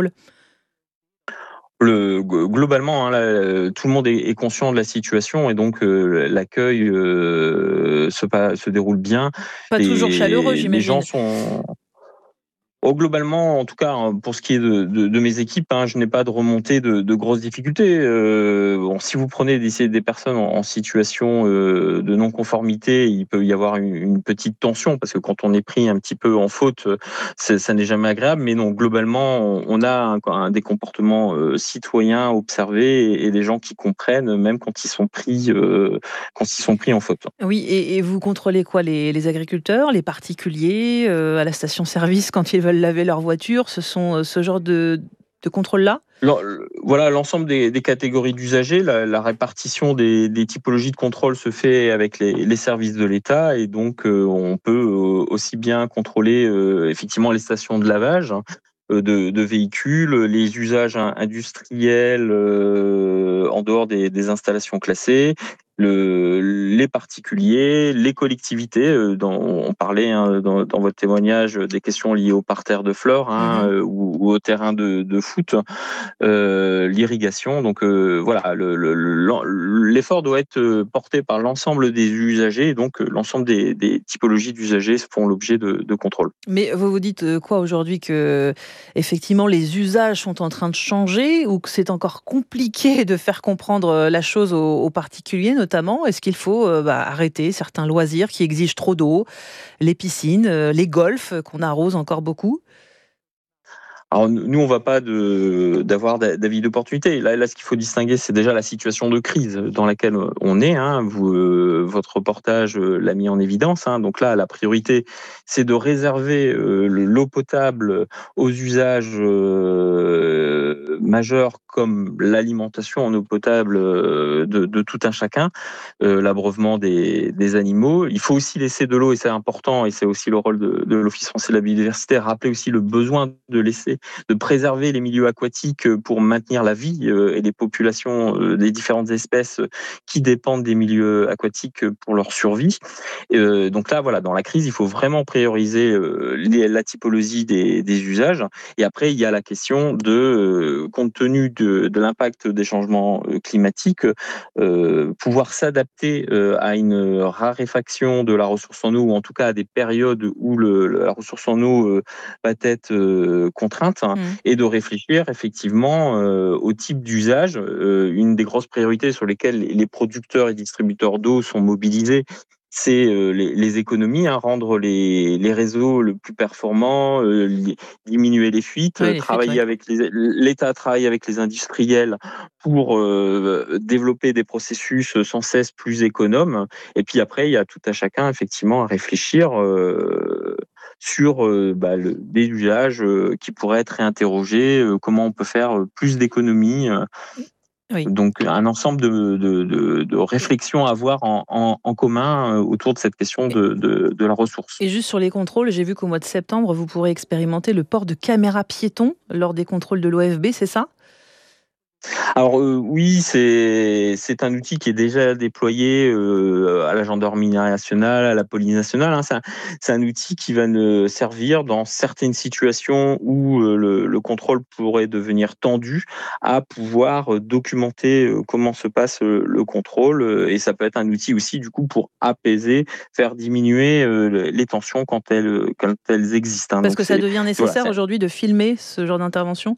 Le, globalement, hein, là, tout le monde est, est conscient de la situation et donc euh, l'accueil euh, se, se déroule bien. Pas les, toujours chaleureux, j'imagine. Les gens sont... Oh, globalement, en tout cas, pour ce qui est de, de, de mes équipes, hein, je n'ai pas de remontée de, de grosses difficultés. Euh, bon, si vous prenez des, des personnes en, en situation euh, de non-conformité, il peut y avoir une, une petite tension, parce que quand on est pris un petit peu en faute, ça n'est jamais agréable. Mais non, globalement, on, on a un, un, des comportements euh, citoyens observés et, et des gens qui comprennent, même quand ils sont pris, euh, quand ils sont pris en faute. Oui, et, et vous contrôlez quoi, les, les agriculteurs, les particuliers, euh, à la station-service quand ils veulent laver leur voiture, ce sont ce genre de, de contrôle-là ? Voilà, l'ensemble des, des catégories d'usagers, la, la répartition des, des typologies de contrôle se fait avec les, les services de l'État et donc euh, on peut euh, aussi bien contrôler euh, effectivement les stations de lavage euh, de, de véhicules, les usages industriels euh, en dehors des, des installations classées, Le, les particuliers, les collectivités, euh, dans, on parlait hein, dans, dans votre témoignage des questions liées au parterre de fleurs hein, mmh. euh, ou, ou au terrain de, de foot, euh, l'irrigation. Donc euh, voilà, le, le, l'effort doit être porté par l'ensemble des usagers, et donc l'ensemble des, des typologies d'usagers font l'objet de, de contrôle. Mais vous vous dites quoi aujourd'hui, que effectivement les usages sont en train de changer ou que c'est encore compliqué de faire comprendre la chose aux, aux particuliers notamment? Est-ce qu'il faut euh, bah, arrêter certains loisirs qui exigent trop d'eau, les piscines, euh, les golfs qu'on arrose encore beaucoup? Alors nous, on ne va pas de, d'avoir d'avis d'opportunité. Là, là, ce qu'il faut distinguer, c'est déjà la situation de crise dans laquelle on est. Hein. Vous, euh, votre reportage l'a mis en évidence. Hein. Donc là, la priorité, c'est de réserver euh, l'eau potable aux usages euh, majeurs comme l'alimentation en eau potable euh, de, de tout un chacun, euh, l'abreuvement des, des animaux. Il faut aussi laisser de l'eau, et c'est important, et c'est aussi le rôle de, de l'Office français de la biodiversité, rappeler aussi le besoin de laisser de préserver les milieux aquatiques pour maintenir la vie et les populations des différentes espèces qui dépendent des milieux aquatiques pour leur survie. Donc là, voilà, dans la crise, il faut vraiment prioriser la typologie des, des usages. Et après, il y a la question de, compte tenu de, de l'impact des changements climatiques, euh, pouvoir s'adapter à une raréfaction de la ressource en eau, ou en tout cas à des périodes où le, la ressource en eau va être contrainte. Mmh. Et de réfléchir effectivement euh, au type d'usage. Euh, une des grosses priorités sur lesquelles les producteurs et distributeurs d'eau sont mobilisés, c'est euh, les, les économies, hein, rendre les, les réseaux le plus performants, euh, li, diminuer les fuites, ouais, les travailler fuites, ouais. avec les, l'État travaille avec les industriels pour euh, développer des processus sans cesse plus économes. Et puis après, il y a tout à chacun effectivement à réfléchir euh, sur euh, bah, le, des usages euh, qui pourraient être réinterrogés, euh, comment on peut faire plus d'économies. Euh, oui. Donc un ensemble de, de, de, de réflexions à avoir en, en, en commun euh, autour de cette question de, de, de la ressource. Et juste sur les contrôles, j'ai vu qu'au mois de septembre, vous pourrez expérimenter le port de caméras piétons lors des contrôles de l'O F B, c'est ça ? Alors euh, oui, c'est c'est un outil qui est déjà déployé euh, à la gendarmerie nationale, à la police nationale. Hein. C'est un, c'est un outil qui va nous servir dans certaines situations où euh, le, le contrôle pourrait devenir tendu à pouvoir euh, documenter euh, comment se passe euh, le contrôle. euh, Et ça peut être un outil aussi du coup pour apaiser, faire diminuer euh, les tensions quand elles, quand elles existent. Hein. Parce Donc que ça c'est devient nécessaire voilà, c'est- aujourd'hui de filmer ce genre d'intervention?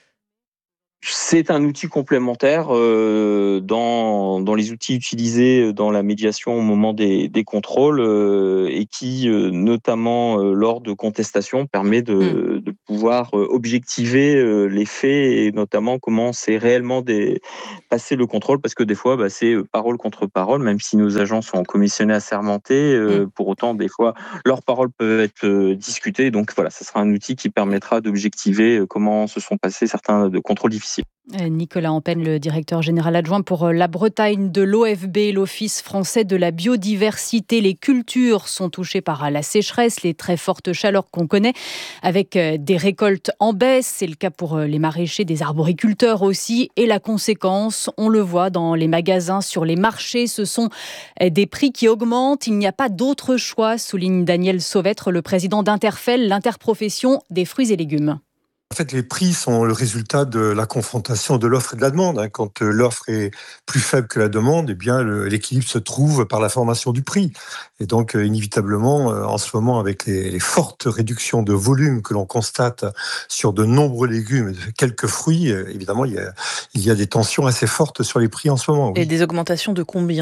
C'est un outil complémentaire euh, dans, dans les outils utilisés dans la médiation au moment des, des contrôles euh, et qui, euh, notamment euh, lors de contestations, permet de, Mmh. de pouvoir euh, objectiver euh, les faits et notamment comment c'est réellement des, passer le contrôle parce que des fois, bah, c'est euh, parole contre parole, même si nos agents sont commissionnés assermentés, euh, Mmh. pour autant, des fois, leurs paroles peuvent être euh, discutées. Donc voilà, ce sera un outil qui permettra d'objectiver euh, comment se sont passés certains de contrôles difficiles. Nicolas Ampen, le directeur général adjoint pour la Bretagne de l'O F B, l'Office français de la biodiversité. Les cultures sont touchées par la sécheresse, les très fortes chaleurs qu'on connaît, avec des récoltes en baisse. C'est le cas pour les maraîchers, des arboriculteurs aussi. Et la conséquence, on le voit dans les magasins, sur les marchés, ce sont des prix qui augmentent. Il n'y a pas d'autre choix, souligne Daniel Sauvêtre, le président d'Interfel, l'interprofession des fruits et légumes. En fait, les prix sont le résultat de la confrontation de l'offre et de la demande. Quand l'offre est plus faible que la demande, eh bien, le, l'équilibre se trouve par la formation du prix. Et donc, inévitablement, en ce moment, avec les, les fortes réductions de volume que l'on constate sur de nombreux légumes et quelques fruits, évidemment, il y a, il y a des tensions assez fortes sur les prix en ce moment. Oui. Et des augmentations de combien ?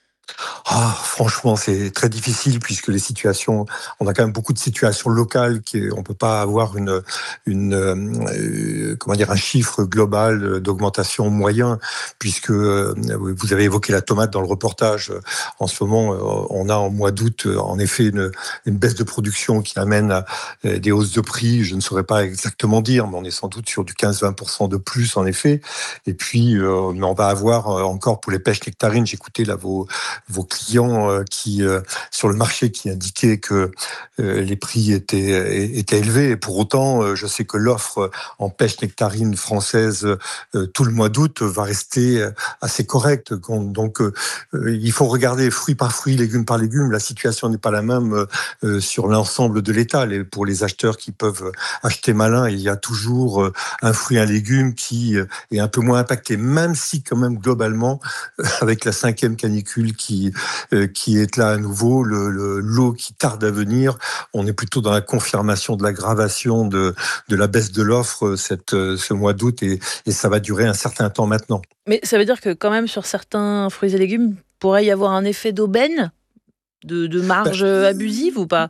Ah, franchement, c'est très difficile puisque les situations, on a quand même beaucoup de situations locales qui, on peut pas avoir une, une, euh, comment dire, un chiffre global d'augmentation moyen puisque euh, vous avez évoqué la tomate dans le reportage. En ce moment, euh, on a en mois d'août, en effet, une, une baisse de production qui amène à euh, des hausses de prix. Je ne saurais pas exactement dire, mais on est sans doute sur du quinze à vingt pour cent de plus, en effet. Et puis, euh, mais on va avoir encore pour les pêches nectarines, j'écoutais là vos vos clients euh, qui euh, sur le marché qui indiquaient que euh, les prix étaient étaient élevés. Et pour autant, euh, je sais que l'offre en pêche nectarine française euh, tout le mois d'août va rester assez correcte. Donc, euh, il faut regarder fruit par fruit, légume par légume. La situation n'est pas la même euh, sur l'ensemble de l'étal. Et pour les acheteurs qui peuvent acheter malin, il y a toujours euh, un fruit, un légume qui est un peu moins impacté, même si quand même globalement, avec la cinquième canicule qui euh, qui est là à nouveau, le, le, l'eau qui tarde à venir, on est plutôt dans la confirmation de l'aggravation de, de la baisse de l'offre cette, ce mois d'août et, et ça va durer un certain temps maintenant. Mais ça veut dire que quand même sur certains fruits et légumes, pourrait y avoir un effet d'aubaine, de, de marge bah, abusive ou pas ?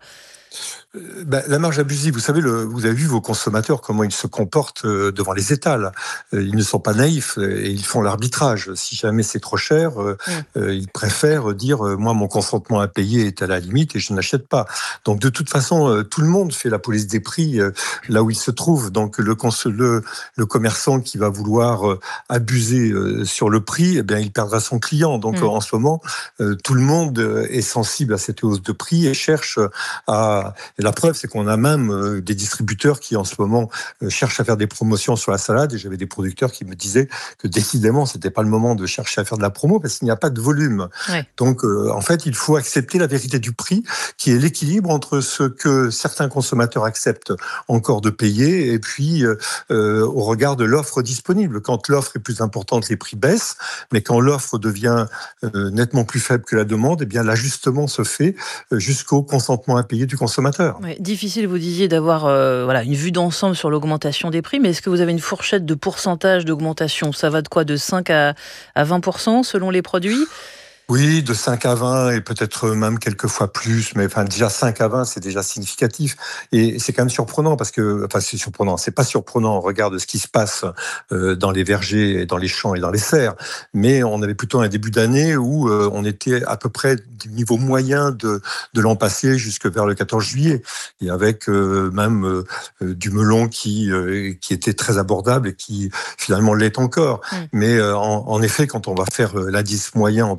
Ben, la marge abusive, vous savez, le, vous avez vu vos consommateurs, comment ils se comportent devant les étals. Ils ne sont pas naïfs et ils font l'arbitrage. Si jamais c'est trop cher, mmh. euh, ils préfèrent dire « moi, mon consentement à payer est à la limite et je n'achète pas ». Donc, de toute façon, tout le monde fait la police des prix euh, là où il se trouve. Donc, le, le, le commerçant qui va vouloir euh, abuser euh, sur le prix, eh bien, il perdra son client. Donc, mmh. en ce moment, euh, tout le monde est sensible à cette hausse de prix et cherche à... Et la preuve, c'est qu'on a même euh, des distributeurs qui, en ce moment, euh, cherchent à faire des promotions sur la salade. Et j'avais des producteurs qui me disaient que décidément, c'était pas le moment de chercher à faire de la promo parce qu'il n'y a pas de volume. Ouais. Donc, euh, en fait, il faut accepter la vérité du prix, qui est l'équilibre entre ce que certains consommateurs acceptent encore de payer et puis euh, euh, au regard de l'offre disponible. Quand l'offre est plus importante, les prix baissent. Mais quand l'offre devient euh, nettement plus faible que la demande, eh bien, l'ajustement se fait euh, jusqu'au consentement à payer du consommateur. Ouais, difficile, vous disiez, d'avoir euh, voilà, une vue d'ensemble sur l'augmentation des prix, mais est-ce que vous avez une fourchette de pourcentage d'augmentation ? Ça va de quoi ? De cinq à vingt pour cent selon les produits ? Oui, de cinq à vingt et peut-être même quelques fois plus, mais enfin déjà cinq à vingt, c'est déjà significatif et c'est quand même surprenant parce que, enfin c'est surprenant, c'est pas surprenant au regard de ce qui se passe euh, dans les vergers, dans les champs et dans les serres, mais on avait plutôt un début d'année où euh, on était à peu près du niveau moyen de, de l'an passé jusque vers le quatorze juillet et avec euh, même euh, du melon qui, euh, qui était très abordable et qui finalement l'est encore. Mmh. Mais euh, en, en effet, quand on va faire l'indice moyen en tenant compte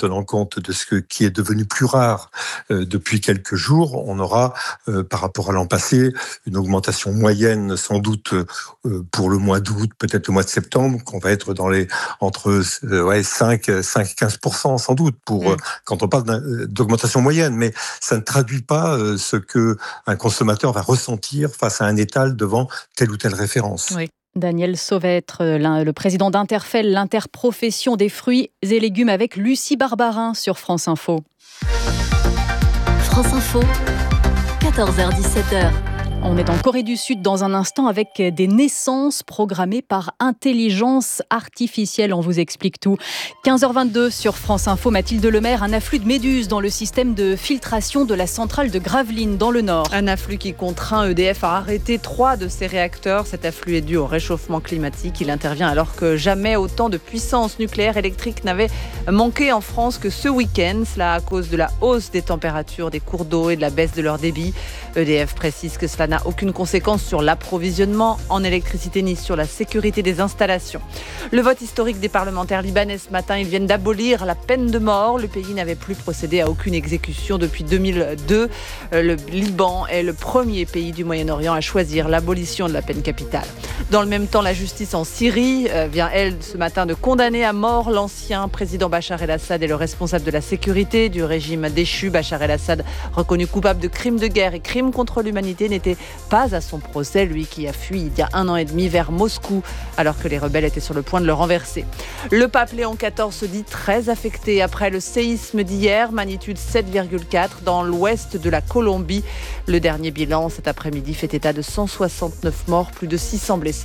compte de ce qui est devenu plus rare euh, depuis quelques jours, on aura, euh, par rapport à l'an passé, une augmentation moyenne sans doute euh, pour le mois d'août, peut-être le mois de septembre, qu'on va être dans les entre euh, ouais, cinq et quinze pour cent sans doute pour, mmh. euh, quand on parle d'augmentation moyenne. Mais ça ne traduit pas euh, ce qu'un consommateur va ressentir face à un étal devant telle ou telle référence. Oui. Daniel Sauvêtre, le président d'Interfel, l'interprofession des fruits et légumes, avec Lucie Barbarin sur France Info. France Info, quatorze heures dix-sept heures. On est en Corée du Sud dans un instant avec des naissances programmées par intelligence artificielle. On vous explique tout. quinze heures vingt-deux sur France Info. Mathilde Lemaire, un afflux de méduses dans le système de filtration de la centrale de Gravelines dans le Nord. Un afflux qui contraint E D F à arrêter trois de ses réacteurs. Cet afflux est dû au réchauffement climatique. Il intervient alors que jamais autant de puissance nucléaire électrique n'avait manqué en France que ce week-end. Cela à cause de la hausse des températures, des cours d'eau et de la baisse de leur débit. E D F précise que cela n'a aucune conséquence sur l'approvisionnement en électricité ni sur la sécurité des installations. Le vote historique des parlementaires libanais ce matin, ils viennent d'abolir la peine de mort. Le pays n'avait plus procédé à aucune exécution depuis deux mille deux. Le Liban est le premier pays du Moyen-Orient à choisir l'abolition de la peine capitale. Dans le même temps, la justice en Syrie vient, elle, ce matin de condamner à mort l'ancien président Bachar el-Assad et le responsable de la sécurité du régime déchu. Bachar el-Assad, reconnu coupable de crimes de guerre et crimes contre l'humanité, n'était pas à son procès, lui qui a fui il y a un an et demi vers Moscou alors que les rebelles étaient sur le point de le renverser. Le pape Léon quatorze se dit très affecté après le séisme d'hier, magnitude sept virgule quatre dans l'ouest de la Colombie. Le dernier bilan cet après-midi fait état de cent soixante-neuf morts, plus de six cents blessés.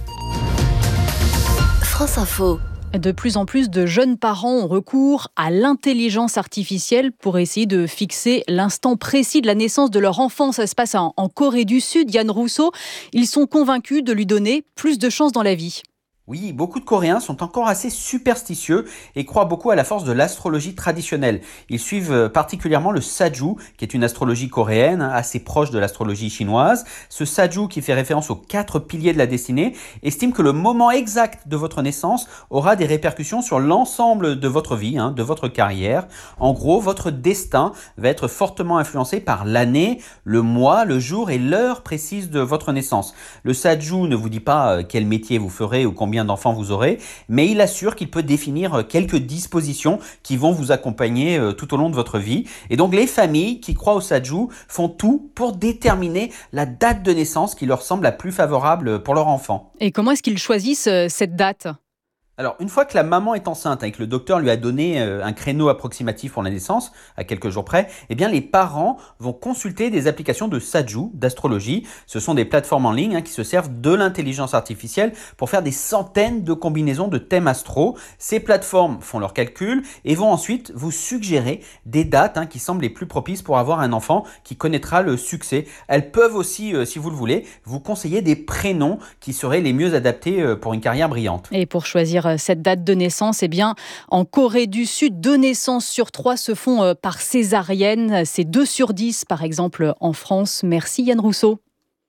France Info. De plus en plus de jeunes parents ont recours à l'intelligence artificielle pour essayer de fixer l'instant précis de la naissance de leur enfant. Ça se passe en, en Corée du Sud. Yann Rousseau, ils sont convaincus de lui donner plus de chances dans la vie. Oui, beaucoup de Coréens sont encore assez superstitieux et croient beaucoup à la force de l'astrologie traditionnelle. Ils suivent particulièrement le Saju, qui est une astrologie coréenne assez proche de l'astrologie chinoise. Ce Saju, qui fait référence aux quatre piliers de la destinée, estime que le moment exact de votre naissance aura des répercussions sur l'ensemble de votre vie, hein, de votre carrière. En gros, votre destin va être fortement influencé par l'année, le mois, le jour et l'heure précise de votre naissance. Le Saju ne vous dit pas quel métier vous ferez ou combien d'enfants vous aurez, mais il assure qu'il peut définir quelques dispositions qui vont vous accompagner tout au long de votre vie. Et donc les familles qui croient au Saju font tout pour déterminer la date de naissance qui leur semble la plus favorable pour leur enfant. Et comment est-ce qu'ils choisissent cette date ? Alors, une fois que la maman est enceinte et que le docteur lui a donné un créneau approximatif pour la naissance, à quelques jours près, eh bien, les parents vont consulter des applications de Saju, d'astrologie. Ce sont des plateformes en ligne hein, qui se servent de l'intelligence artificielle pour faire des centaines de combinaisons de thèmes astro. Ces plateformes font leurs calculs et vont ensuite vous suggérer des dates hein, qui semblent les plus propices pour avoir un enfant qui connaîtra le succès. Elles peuvent aussi, euh, si vous le voulez, vous conseiller des prénoms qui seraient les mieux adaptés euh, pour une carrière brillante. Et pour choisir cette date de naissance, eh bien, en Corée du Sud, deux naissances sur trois se font par césarienne. C'est deux sur dix, par exemple, en France. Merci Yann Rousseau.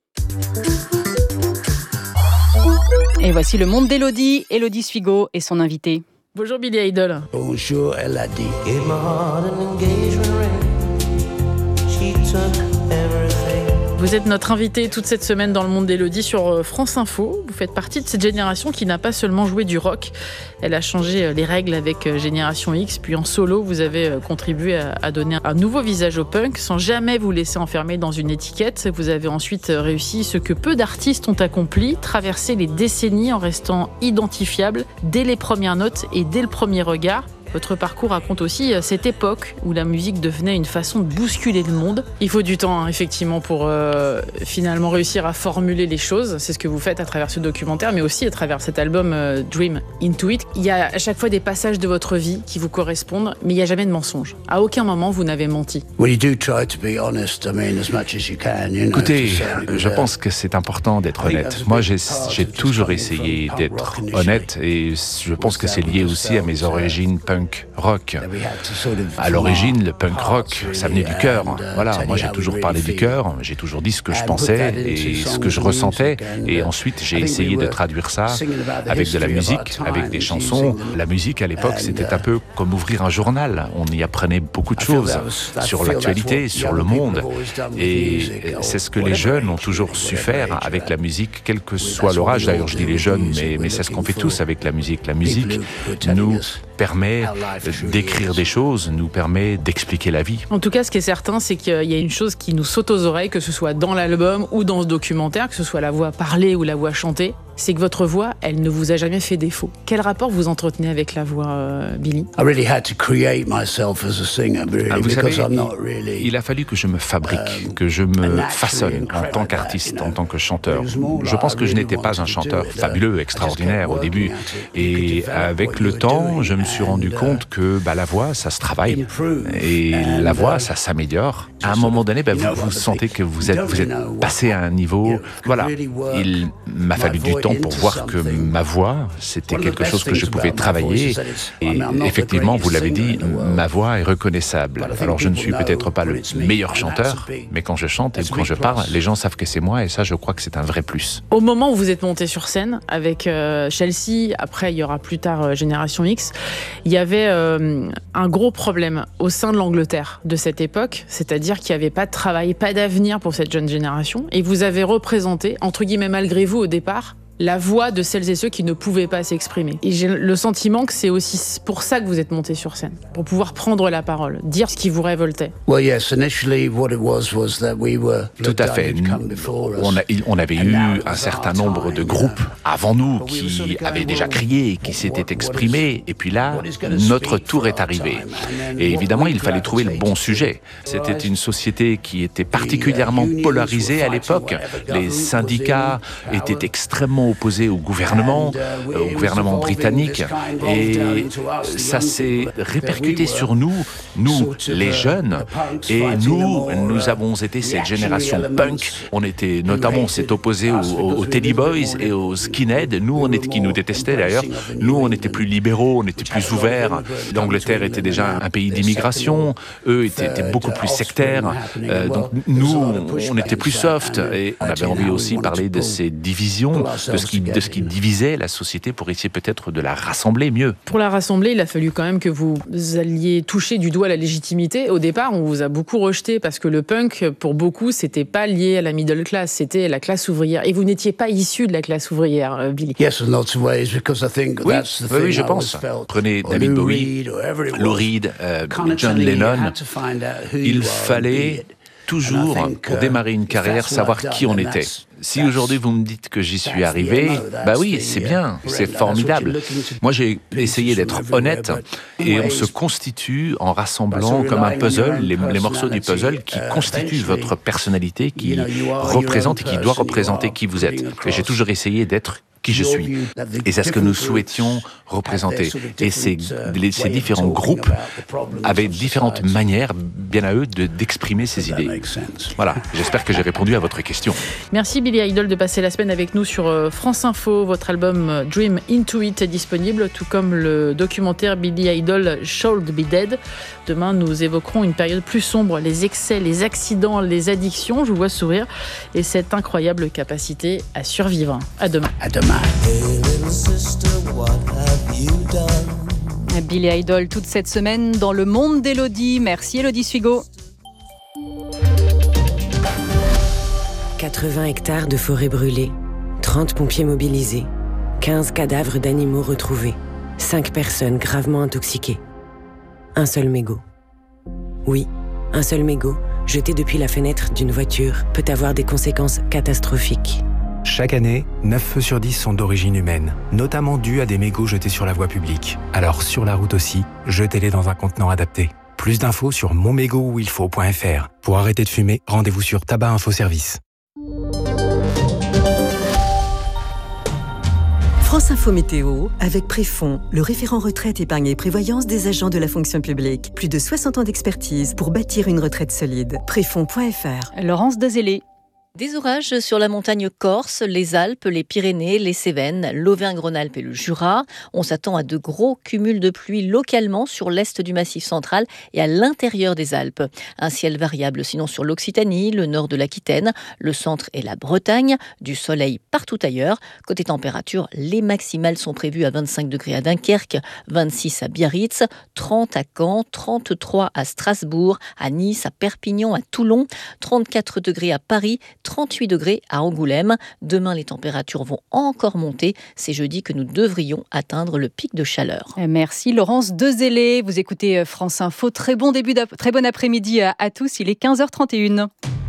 Et voici le monde d'Élodie. Élodie Sfigo et son invité. Bonjour Billy Idol. Bonjour Elodie. Vous êtes notre invité toute cette semaine dans le monde d'Élodie sur France Info. Vous faites partie de cette génération qui n'a pas seulement joué du rock. Elle a changé les règles avec Génération X. Puis en solo, vous avez contribué à donner un nouveau visage au punk sans jamais vous laisser enfermer dans une étiquette. Vous avez ensuite réussi ce que peu d'artistes ont accompli, traverser les décennies en restant identifiable dès les premières notes et dès le premier regard. Votre parcours raconte aussi cette époque où la musique devenait une façon de bousculer le monde. Il faut du temps, hein, effectivement, pour euh, finalement réussir à formuler les choses. C'est ce que vous faites à travers ce documentaire, mais aussi à travers cet album euh, Dream Into It. Il y a à chaque fois des passages de votre vie qui vous correspondent, mais il n'y a jamais de mensonge. À aucun moment, vous n'avez menti. Écoutez, je pense que c'est important d'être honnête. Moi, j'ai, j'ai toujours essayé d'être honnête et je pense que c'est lié aussi à mes origines punk punk rock. À l'origine, le punk rock, ça venait du cœur. Voilà, moi j'ai toujours parlé du cœur, j'ai toujours dit ce que je pensais et ce que je ressentais. Et ensuite, j'ai essayé de traduire ça avec de la musique, avec des chansons. La musique, à l'époque, c'était un peu comme ouvrir un journal. On y apprenait beaucoup de choses sur l'actualité, sur le monde. Et c'est ce que les jeunes ont toujours su faire avec la musique, quel que soit leur âge. D'ailleurs, je dis les jeunes, mais, mais c'est ce qu'on fait tous avec la musique. La musique nous permet d'écrire des choses, nous permet d'expliquer la vie. En tout cas, ce qui est certain, c'est qu'il y a une chose qui nous saute aux oreilles, que ce soit dans l'album ou dans ce documentaire, que ce soit la voix parlée ou la voix chantée, c'est que votre voix, elle ne vous a jamais fait défaut. Quel rapport vous entretenez avec la voix, euh, Billy ? Ah, vous savez, il a fallu que je me fabrique, que je me façonne en tant qu'artiste, en tant que chanteur. Je pense que je n'étais pas un chanteur fabuleux, extraordinaire au début. Et avec le temps, je me suis rendu compte que bah, la voix, ça se travaille. Et la voix, ça s'améliore. À un moment donné, bah, vous, vous sentez que vous êtes, vous êtes passé à un niveau... Voilà, il m'a fallu du temps pour voir que ma voix, c'était quelque chose que je pouvais travailler. Et effectivement, vous l'avez dit, ma voix est reconnaissable. Alors je ne suis peut-être pas le meilleur chanteur, mais quand je chante et quand je parle, les gens savent que c'est moi et ça, je crois que c'est un vrai plus. Au moment où vous êtes monté sur scène avec euh, Chelsea, après il y aura plus tard euh, Génération X, il y avait euh, un gros problème au sein de l'Angleterre de cette époque, c'est-à-dire qu'il n'y avait pas de travail, pas d'avenir pour cette jeune génération. Et vous avez représenté, entre guillemets malgré vous au départ, la voix de celles et ceux qui ne pouvaient pas s'exprimer. Et j'ai le sentiment que c'est aussi pour ça que vous êtes monté sur scène, pour pouvoir prendre la parole, dire ce qui vous révoltait. Tout à fait. On, a, on avait eu un certain nombre de groupes avant nous qui avaient déjà crié, qui s'étaient exprimés, et puis là, notre tour est arrivé. Et évidemment, il fallait trouver le bon sujet. C'était une société qui était particulièrement polarisée à l'époque. Les syndicats étaient extrêmement opposés au gouvernement, au gouvernement britannique, et ça s'est répercuté sur nous, nous les jeunes, et nous, nous avons été cette génération punk. On était notamment, on s'est opposé aux, aux Teddy Boys et aux skinheads. Nous, on était, qui nous détestaient d'ailleurs. Nous, on était plus libéraux, on était plus ouverts. L'Angleterre était déjà un pays d'immigration. Eux étaient, étaient beaucoup plus sectaires. Euh, donc nous, on était plus soft, et on avait envie aussi de parler de ces divisions, de ce qui, de ce qui divisait la société pour essayer peut-être de la rassembler mieux. Pour la rassembler, il a fallu quand même que vous alliez toucher du doigt la légitimité. Au départ, on vous a beaucoup rejeté parce que le punk, pour beaucoup, c'était pas lié à la middle class, c'était la classe ouvrière. Et vous n'étiez pas issu de la classe ouvrière, Billy. Oui, oui, oui, je pense. Prenez David Bowie, Lou Reed, euh, John Lennon. Il fallait toujours, pour démarrer une carrière, savoir qui on était. Si aujourd'hui vous me dites que j'y suis arrivé, bah oui, c'est bien, c'est formidable. Moi, j'ai essayé d'être honnête, et on se constitue en rassemblant comme un puzzle, les, les morceaux du puzzle qui constituent votre personnalité, qui représente et qui doit représenter qui vous êtes. Et j'ai toujours essayé d'être qui je suis. Et c'est ce que nous souhaitions représenter. Et ces, les, ces différents groupes avaient différentes manières, bien à eux, de, d'exprimer ces idées. Voilà, j'espère que j'ai répondu à votre question. Merci Billy Idol de passer la semaine avec nous sur France Info. Votre album Dream Into It est disponible, tout comme le documentaire Billy Idol Should Be Dead. Demain, nous évoquerons une période plus sombre, les excès, les accidents, les addictions. Je vous vois sourire. Et cette incroyable capacité à survivre. À demain. À demain. Billy Idol toute cette semaine dans le monde d'Élodie. Merci Élodie Suigo. quatre-vingts hectares de forêt brûlée, trente pompiers mobilisés, quinze cadavres d'animaux retrouvés, cinq personnes gravement intoxiquées. Un seul mégot. Oui, un seul mégot, jeté depuis la fenêtre d'une voiture, peut avoir des conséquences catastrophiques. Chaque année, neuf feux sur dix sont d'origine humaine, notamment dus à des mégots jetés sur la voie publique. Alors sur la route aussi, jetez-les dans un contenant adapté. Plus d'infos sur mon mégot où il faut point f r. Pour arrêter de fumer, rendez-vous sur Tabac Info Service. France Info Météo, avec Préfond, le référent retraite épargne et prévoyance des agents de la fonction publique. Plus de soixante ans d'expertise pour bâtir une retraite solide. Préfond point f r. Laurence Dezellé. Des orages sur la montagne corse, les Alpes, les Pyrénées, les Cévennes, l'Auvergne-Rhône-Alpes et le Jura. On s'attend à de gros cumuls de pluie localement sur l'est du Massif central et à l'intérieur des Alpes. Un ciel variable sinon sur l'Occitanie, le nord de l'Aquitaine, le centre et la Bretagne. Du soleil partout ailleurs. Côté température, les maximales sont prévues à vingt-cinq degrés à Dunkerque, vingt-six à Biarritz, trente à Caen, trente-trois à Strasbourg, à Nice, à Perpignan, à Toulon, trente-quatre degrés à Paris, trente-huit degrés à Angoulême. Demain, les températures vont encore monter. C'est jeudi que nous devrions atteindre le pic de chaleur. Merci Laurence Dezélé. Vous écoutez France Info. Très bon début, très bon après-midi à, à tous. Il est quinze heures trente et une.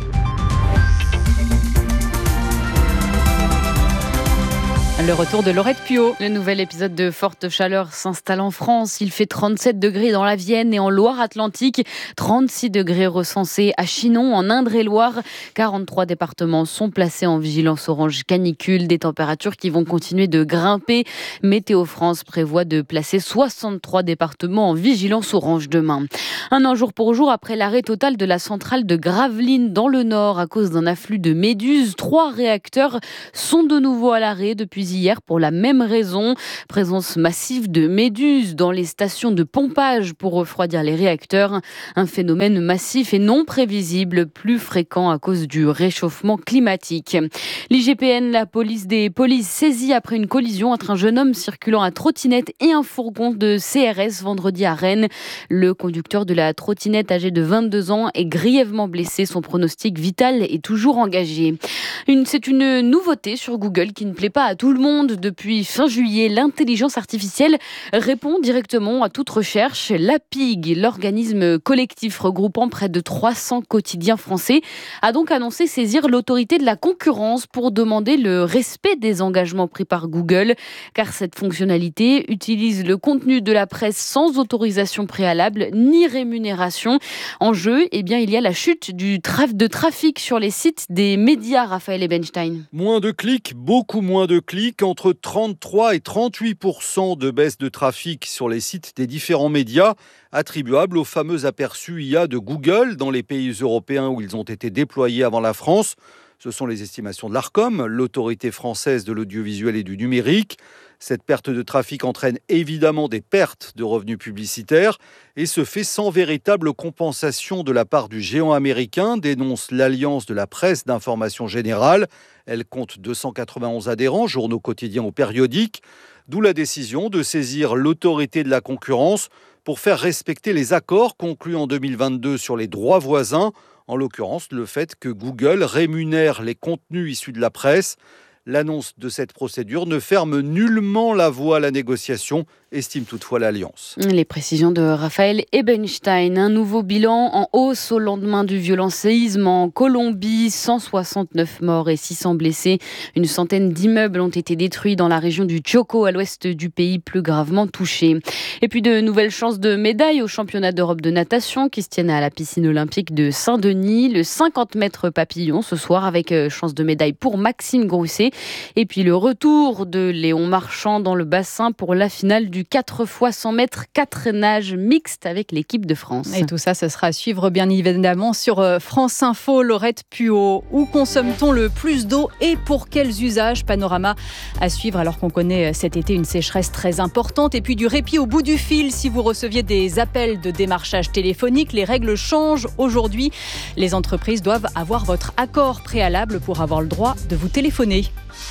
Le retour de Laurette Puot. Le nouvel épisode de forte chaleur s'installe en France. Il fait trente-sept degrés dans la Vienne et en Loire-Atlantique. trente-six degrés recensés à Chinon, en Indre-et-Loire. quarante-trois départements sont placés en vigilance orange canicule. Des températures qui vont continuer de grimper. Météo France prévoit de placer soixante-trois départements en vigilance orange demain. Un an jour pour jour après l'arrêt total de la centrale de Gravelines dans le Nord à cause d'un afflux de méduses. Trois réacteurs sont de nouveau à l'arrêt depuis hier pour la même raison. Présence massive de méduses dans les stations de pompage pour refroidir les réacteurs. Un phénomène massif et non prévisible, plus fréquent à cause du réchauffement climatique. L'I G P N, la police des polices, saisie après une collision entre un jeune homme circulant à trottinette et un fourgon de C R S vendredi à Rennes. Le conducteur de la trottinette, âgé de vingt-deux ans, est grièvement blessé. Son pronostic vital est toujours engagé. Une, c'est une nouveauté sur Google qui ne plaît pas à tout le monde. Depuis fin juillet, l'intelligence artificielle répond directement à toute recherche. La P I G, l'organisme collectif regroupant près de trois cents quotidiens français, a donc annoncé saisir l'autorité de la concurrence pour demander le respect des engagements pris par Google, car cette fonctionnalité utilise le contenu de la presse sans autorisation préalable ni rémunération. En jeu, eh bien, il y a la chute du traf- de trafic sur les sites des médias, Raphaël Ebenstein. Moins de clics, beaucoup moins de clics. Entre trente-trois et trente-huit pour cent de baisse de trafic sur les sites des différents médias, attribuables au fameux aperçu I A de Google dans les pays européens où ils ont été déployés avant la France. Ce sont les estimations de l'Arcom, l'autorité française de l'audiovisuel et du numérique. Cette perte de trafic entraîne évidemment des pertes de revenus publicitaires et se fait sans véritable compensation de la part du géant américain, dénonce l'Alliance de la presse d'information générale. Elle compte deux cent quatre-vingt-onze adhérents, journaux quotidiens ou périodiques, d'où la décision de saisir l'autorité de la concurrence pour faire respecter les accords conclus en deux mille vingt-deux sur les droits voisins, en l'occurrence le fait que Google rémunère les contenus issus de la presse. L'annonce de cette procédure ne ferme nullement la voie à la négociation, estime toutefois l'Alliance. Les précisions de Raphaël Ebenstein. Un nouveau bilan en hausse au lendemain du violent séisme en Colombie. cent soixante-neuf morts et six cents blessés. Une centaine d'immeubles ont été détruits dans la région du Chocó, à l'ouest du pays, plus gravement touché. Et puis de nouvelles chances de médailles au championnat d'Europe de natation qui se tiennent à la piscine olympique de Saint-Denis. Le cinquante mètres papillon ce soir avec chance de médaille pour Maxime Grousset. Et puis le retour de Léon Marchand dans le bassin pour la finale du quatre fois cent mètres, quatre nages mixtes avec l'équipe de France. Et tout ça, ce sera à suivre bien évidemment sur France Info. Laurette Puot. Où consomme-t-on le plus d'eau et pour quels usages? Panorama à suivre alors qu'on connaît cet été une sécheresse très importante. Et puis du répit au bout du fil. Si vous receviez des appels de démarchage téléphonique, les règles changent aujourd'hui. Les entreprises doivent avoir votre accord préalable pour avoir le droit de vous téléphoner.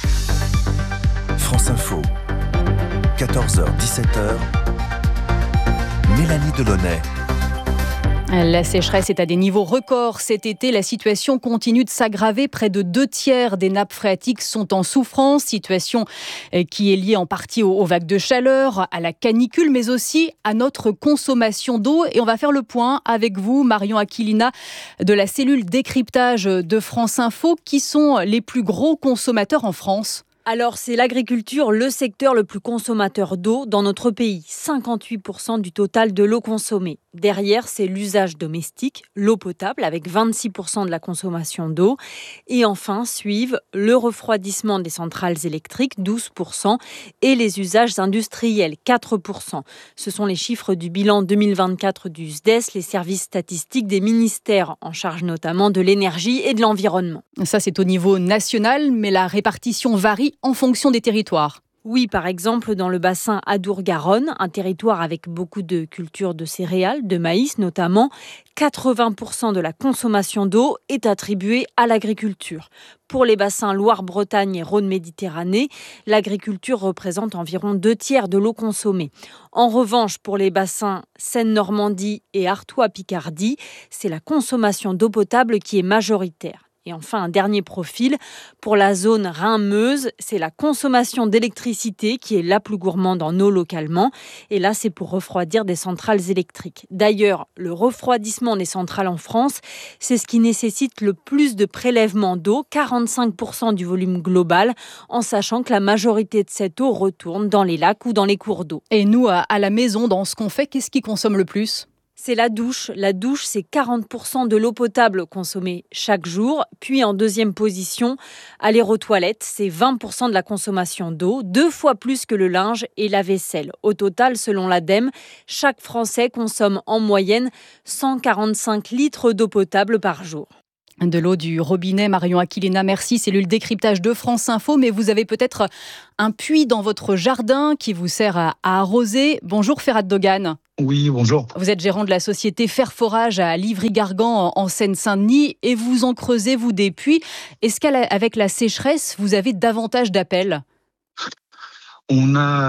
France Info, quatorze heures dix-sept heures, Mélanie Delaunay. La sécheresse est à des niveaux records cet été. La situation continue de s'aggraver. Près de deux tiers des nappes phréatiques sont en souffrance. Situation qui est liée en partie aux vagues de chaleur, à la canicule, mais aussi à notre consommation d'eau. Et on va faire le point avec vous, Marion Aquilina, de la cellule décryptage de France Info. Qui sont les plus gros consommateurs en France ? Alors, c'est l'agriculture, le secteur le plus consommateur d'eau dans notre pays. cinquante-huit pour cent du total de l'eau consommée. Derrière, c'est l'usage domestique, l'eau potable, avec vingt-six pour cent de la consommation d'eau. Et enfin, suivent le refroidissement des centrales électriques, douze pour cent, et les usages industriels, quatre pour cent. Ce sont les chiffres du bilan deux mille vingt-quatre du S D E S, les services statistiques des ministères, en charge notamment de l'énergie et de l'environnement. Ça, c'est au niveau national, mais la répartition varie en fonction des territoires. Oui, par exemple, dans le bassin Adour-Garonne, un territoire avec beaucoup de cultures de céréales, de maïs notamment, quatre-vingts pour cent de la consommation d'eau est attribuée à l'agriculture. Pour les bassins Loire-Bretagne et Rhône-Méditerranée, l'agriculture représente environ deux tiers de l'eau consommée. En revanche, pour les bassins Seine-Normandie et Artois-Picardie, c'est la consommation d'eau potable qui est majoritaire. Et enfin, un dernier profil, pour la zone Rhin-Meuse, c'est la consommation d'électricité qui est la plus gourmande en eau localement. Et là, c'est pour refroidir des centrales électriques. D'ailleurs, le refroidissement des centrales en France, c'est ce qui nécessite le plus de prélèvement d'eau, quarante-cinq pour cent du volume global, en sachant que la majorité de cette eau retourne dans les lacs ou dans les cours d'eau. Et nous, à la maison, dans ce qu'on fait, qu'est-ce qui consomme le plus ? C'est la douche. La douche, c'est quarante pour cent de l'eau potable consommée chaque jour. Puis en deuxième position, aller aux toilettes, c'est vingt pour cent de la consommation d'eau, deux fois plus que le linge et la vaisselle. Au total, selon l'ADEME, chaque Français consomme en moyenne cent quarante-cinq litres d'eau potable par jour. De l'eau du robinet, Marion Aquilina, merci. C'est le décryptage de France Info, mais vous avez peut-être un puits dans votre jardin qui vous sert à, à arroser. Bonjour Ferhat Dogan. Oui, bonjour. Vous êtes gérant de la société Faire Forage à Livry-Gargan en Seine-Saint-Denis et vous en creusez, vous, des puits. Est-ce qu'avec la sécheresse, vous avez davantage d'appels ? On a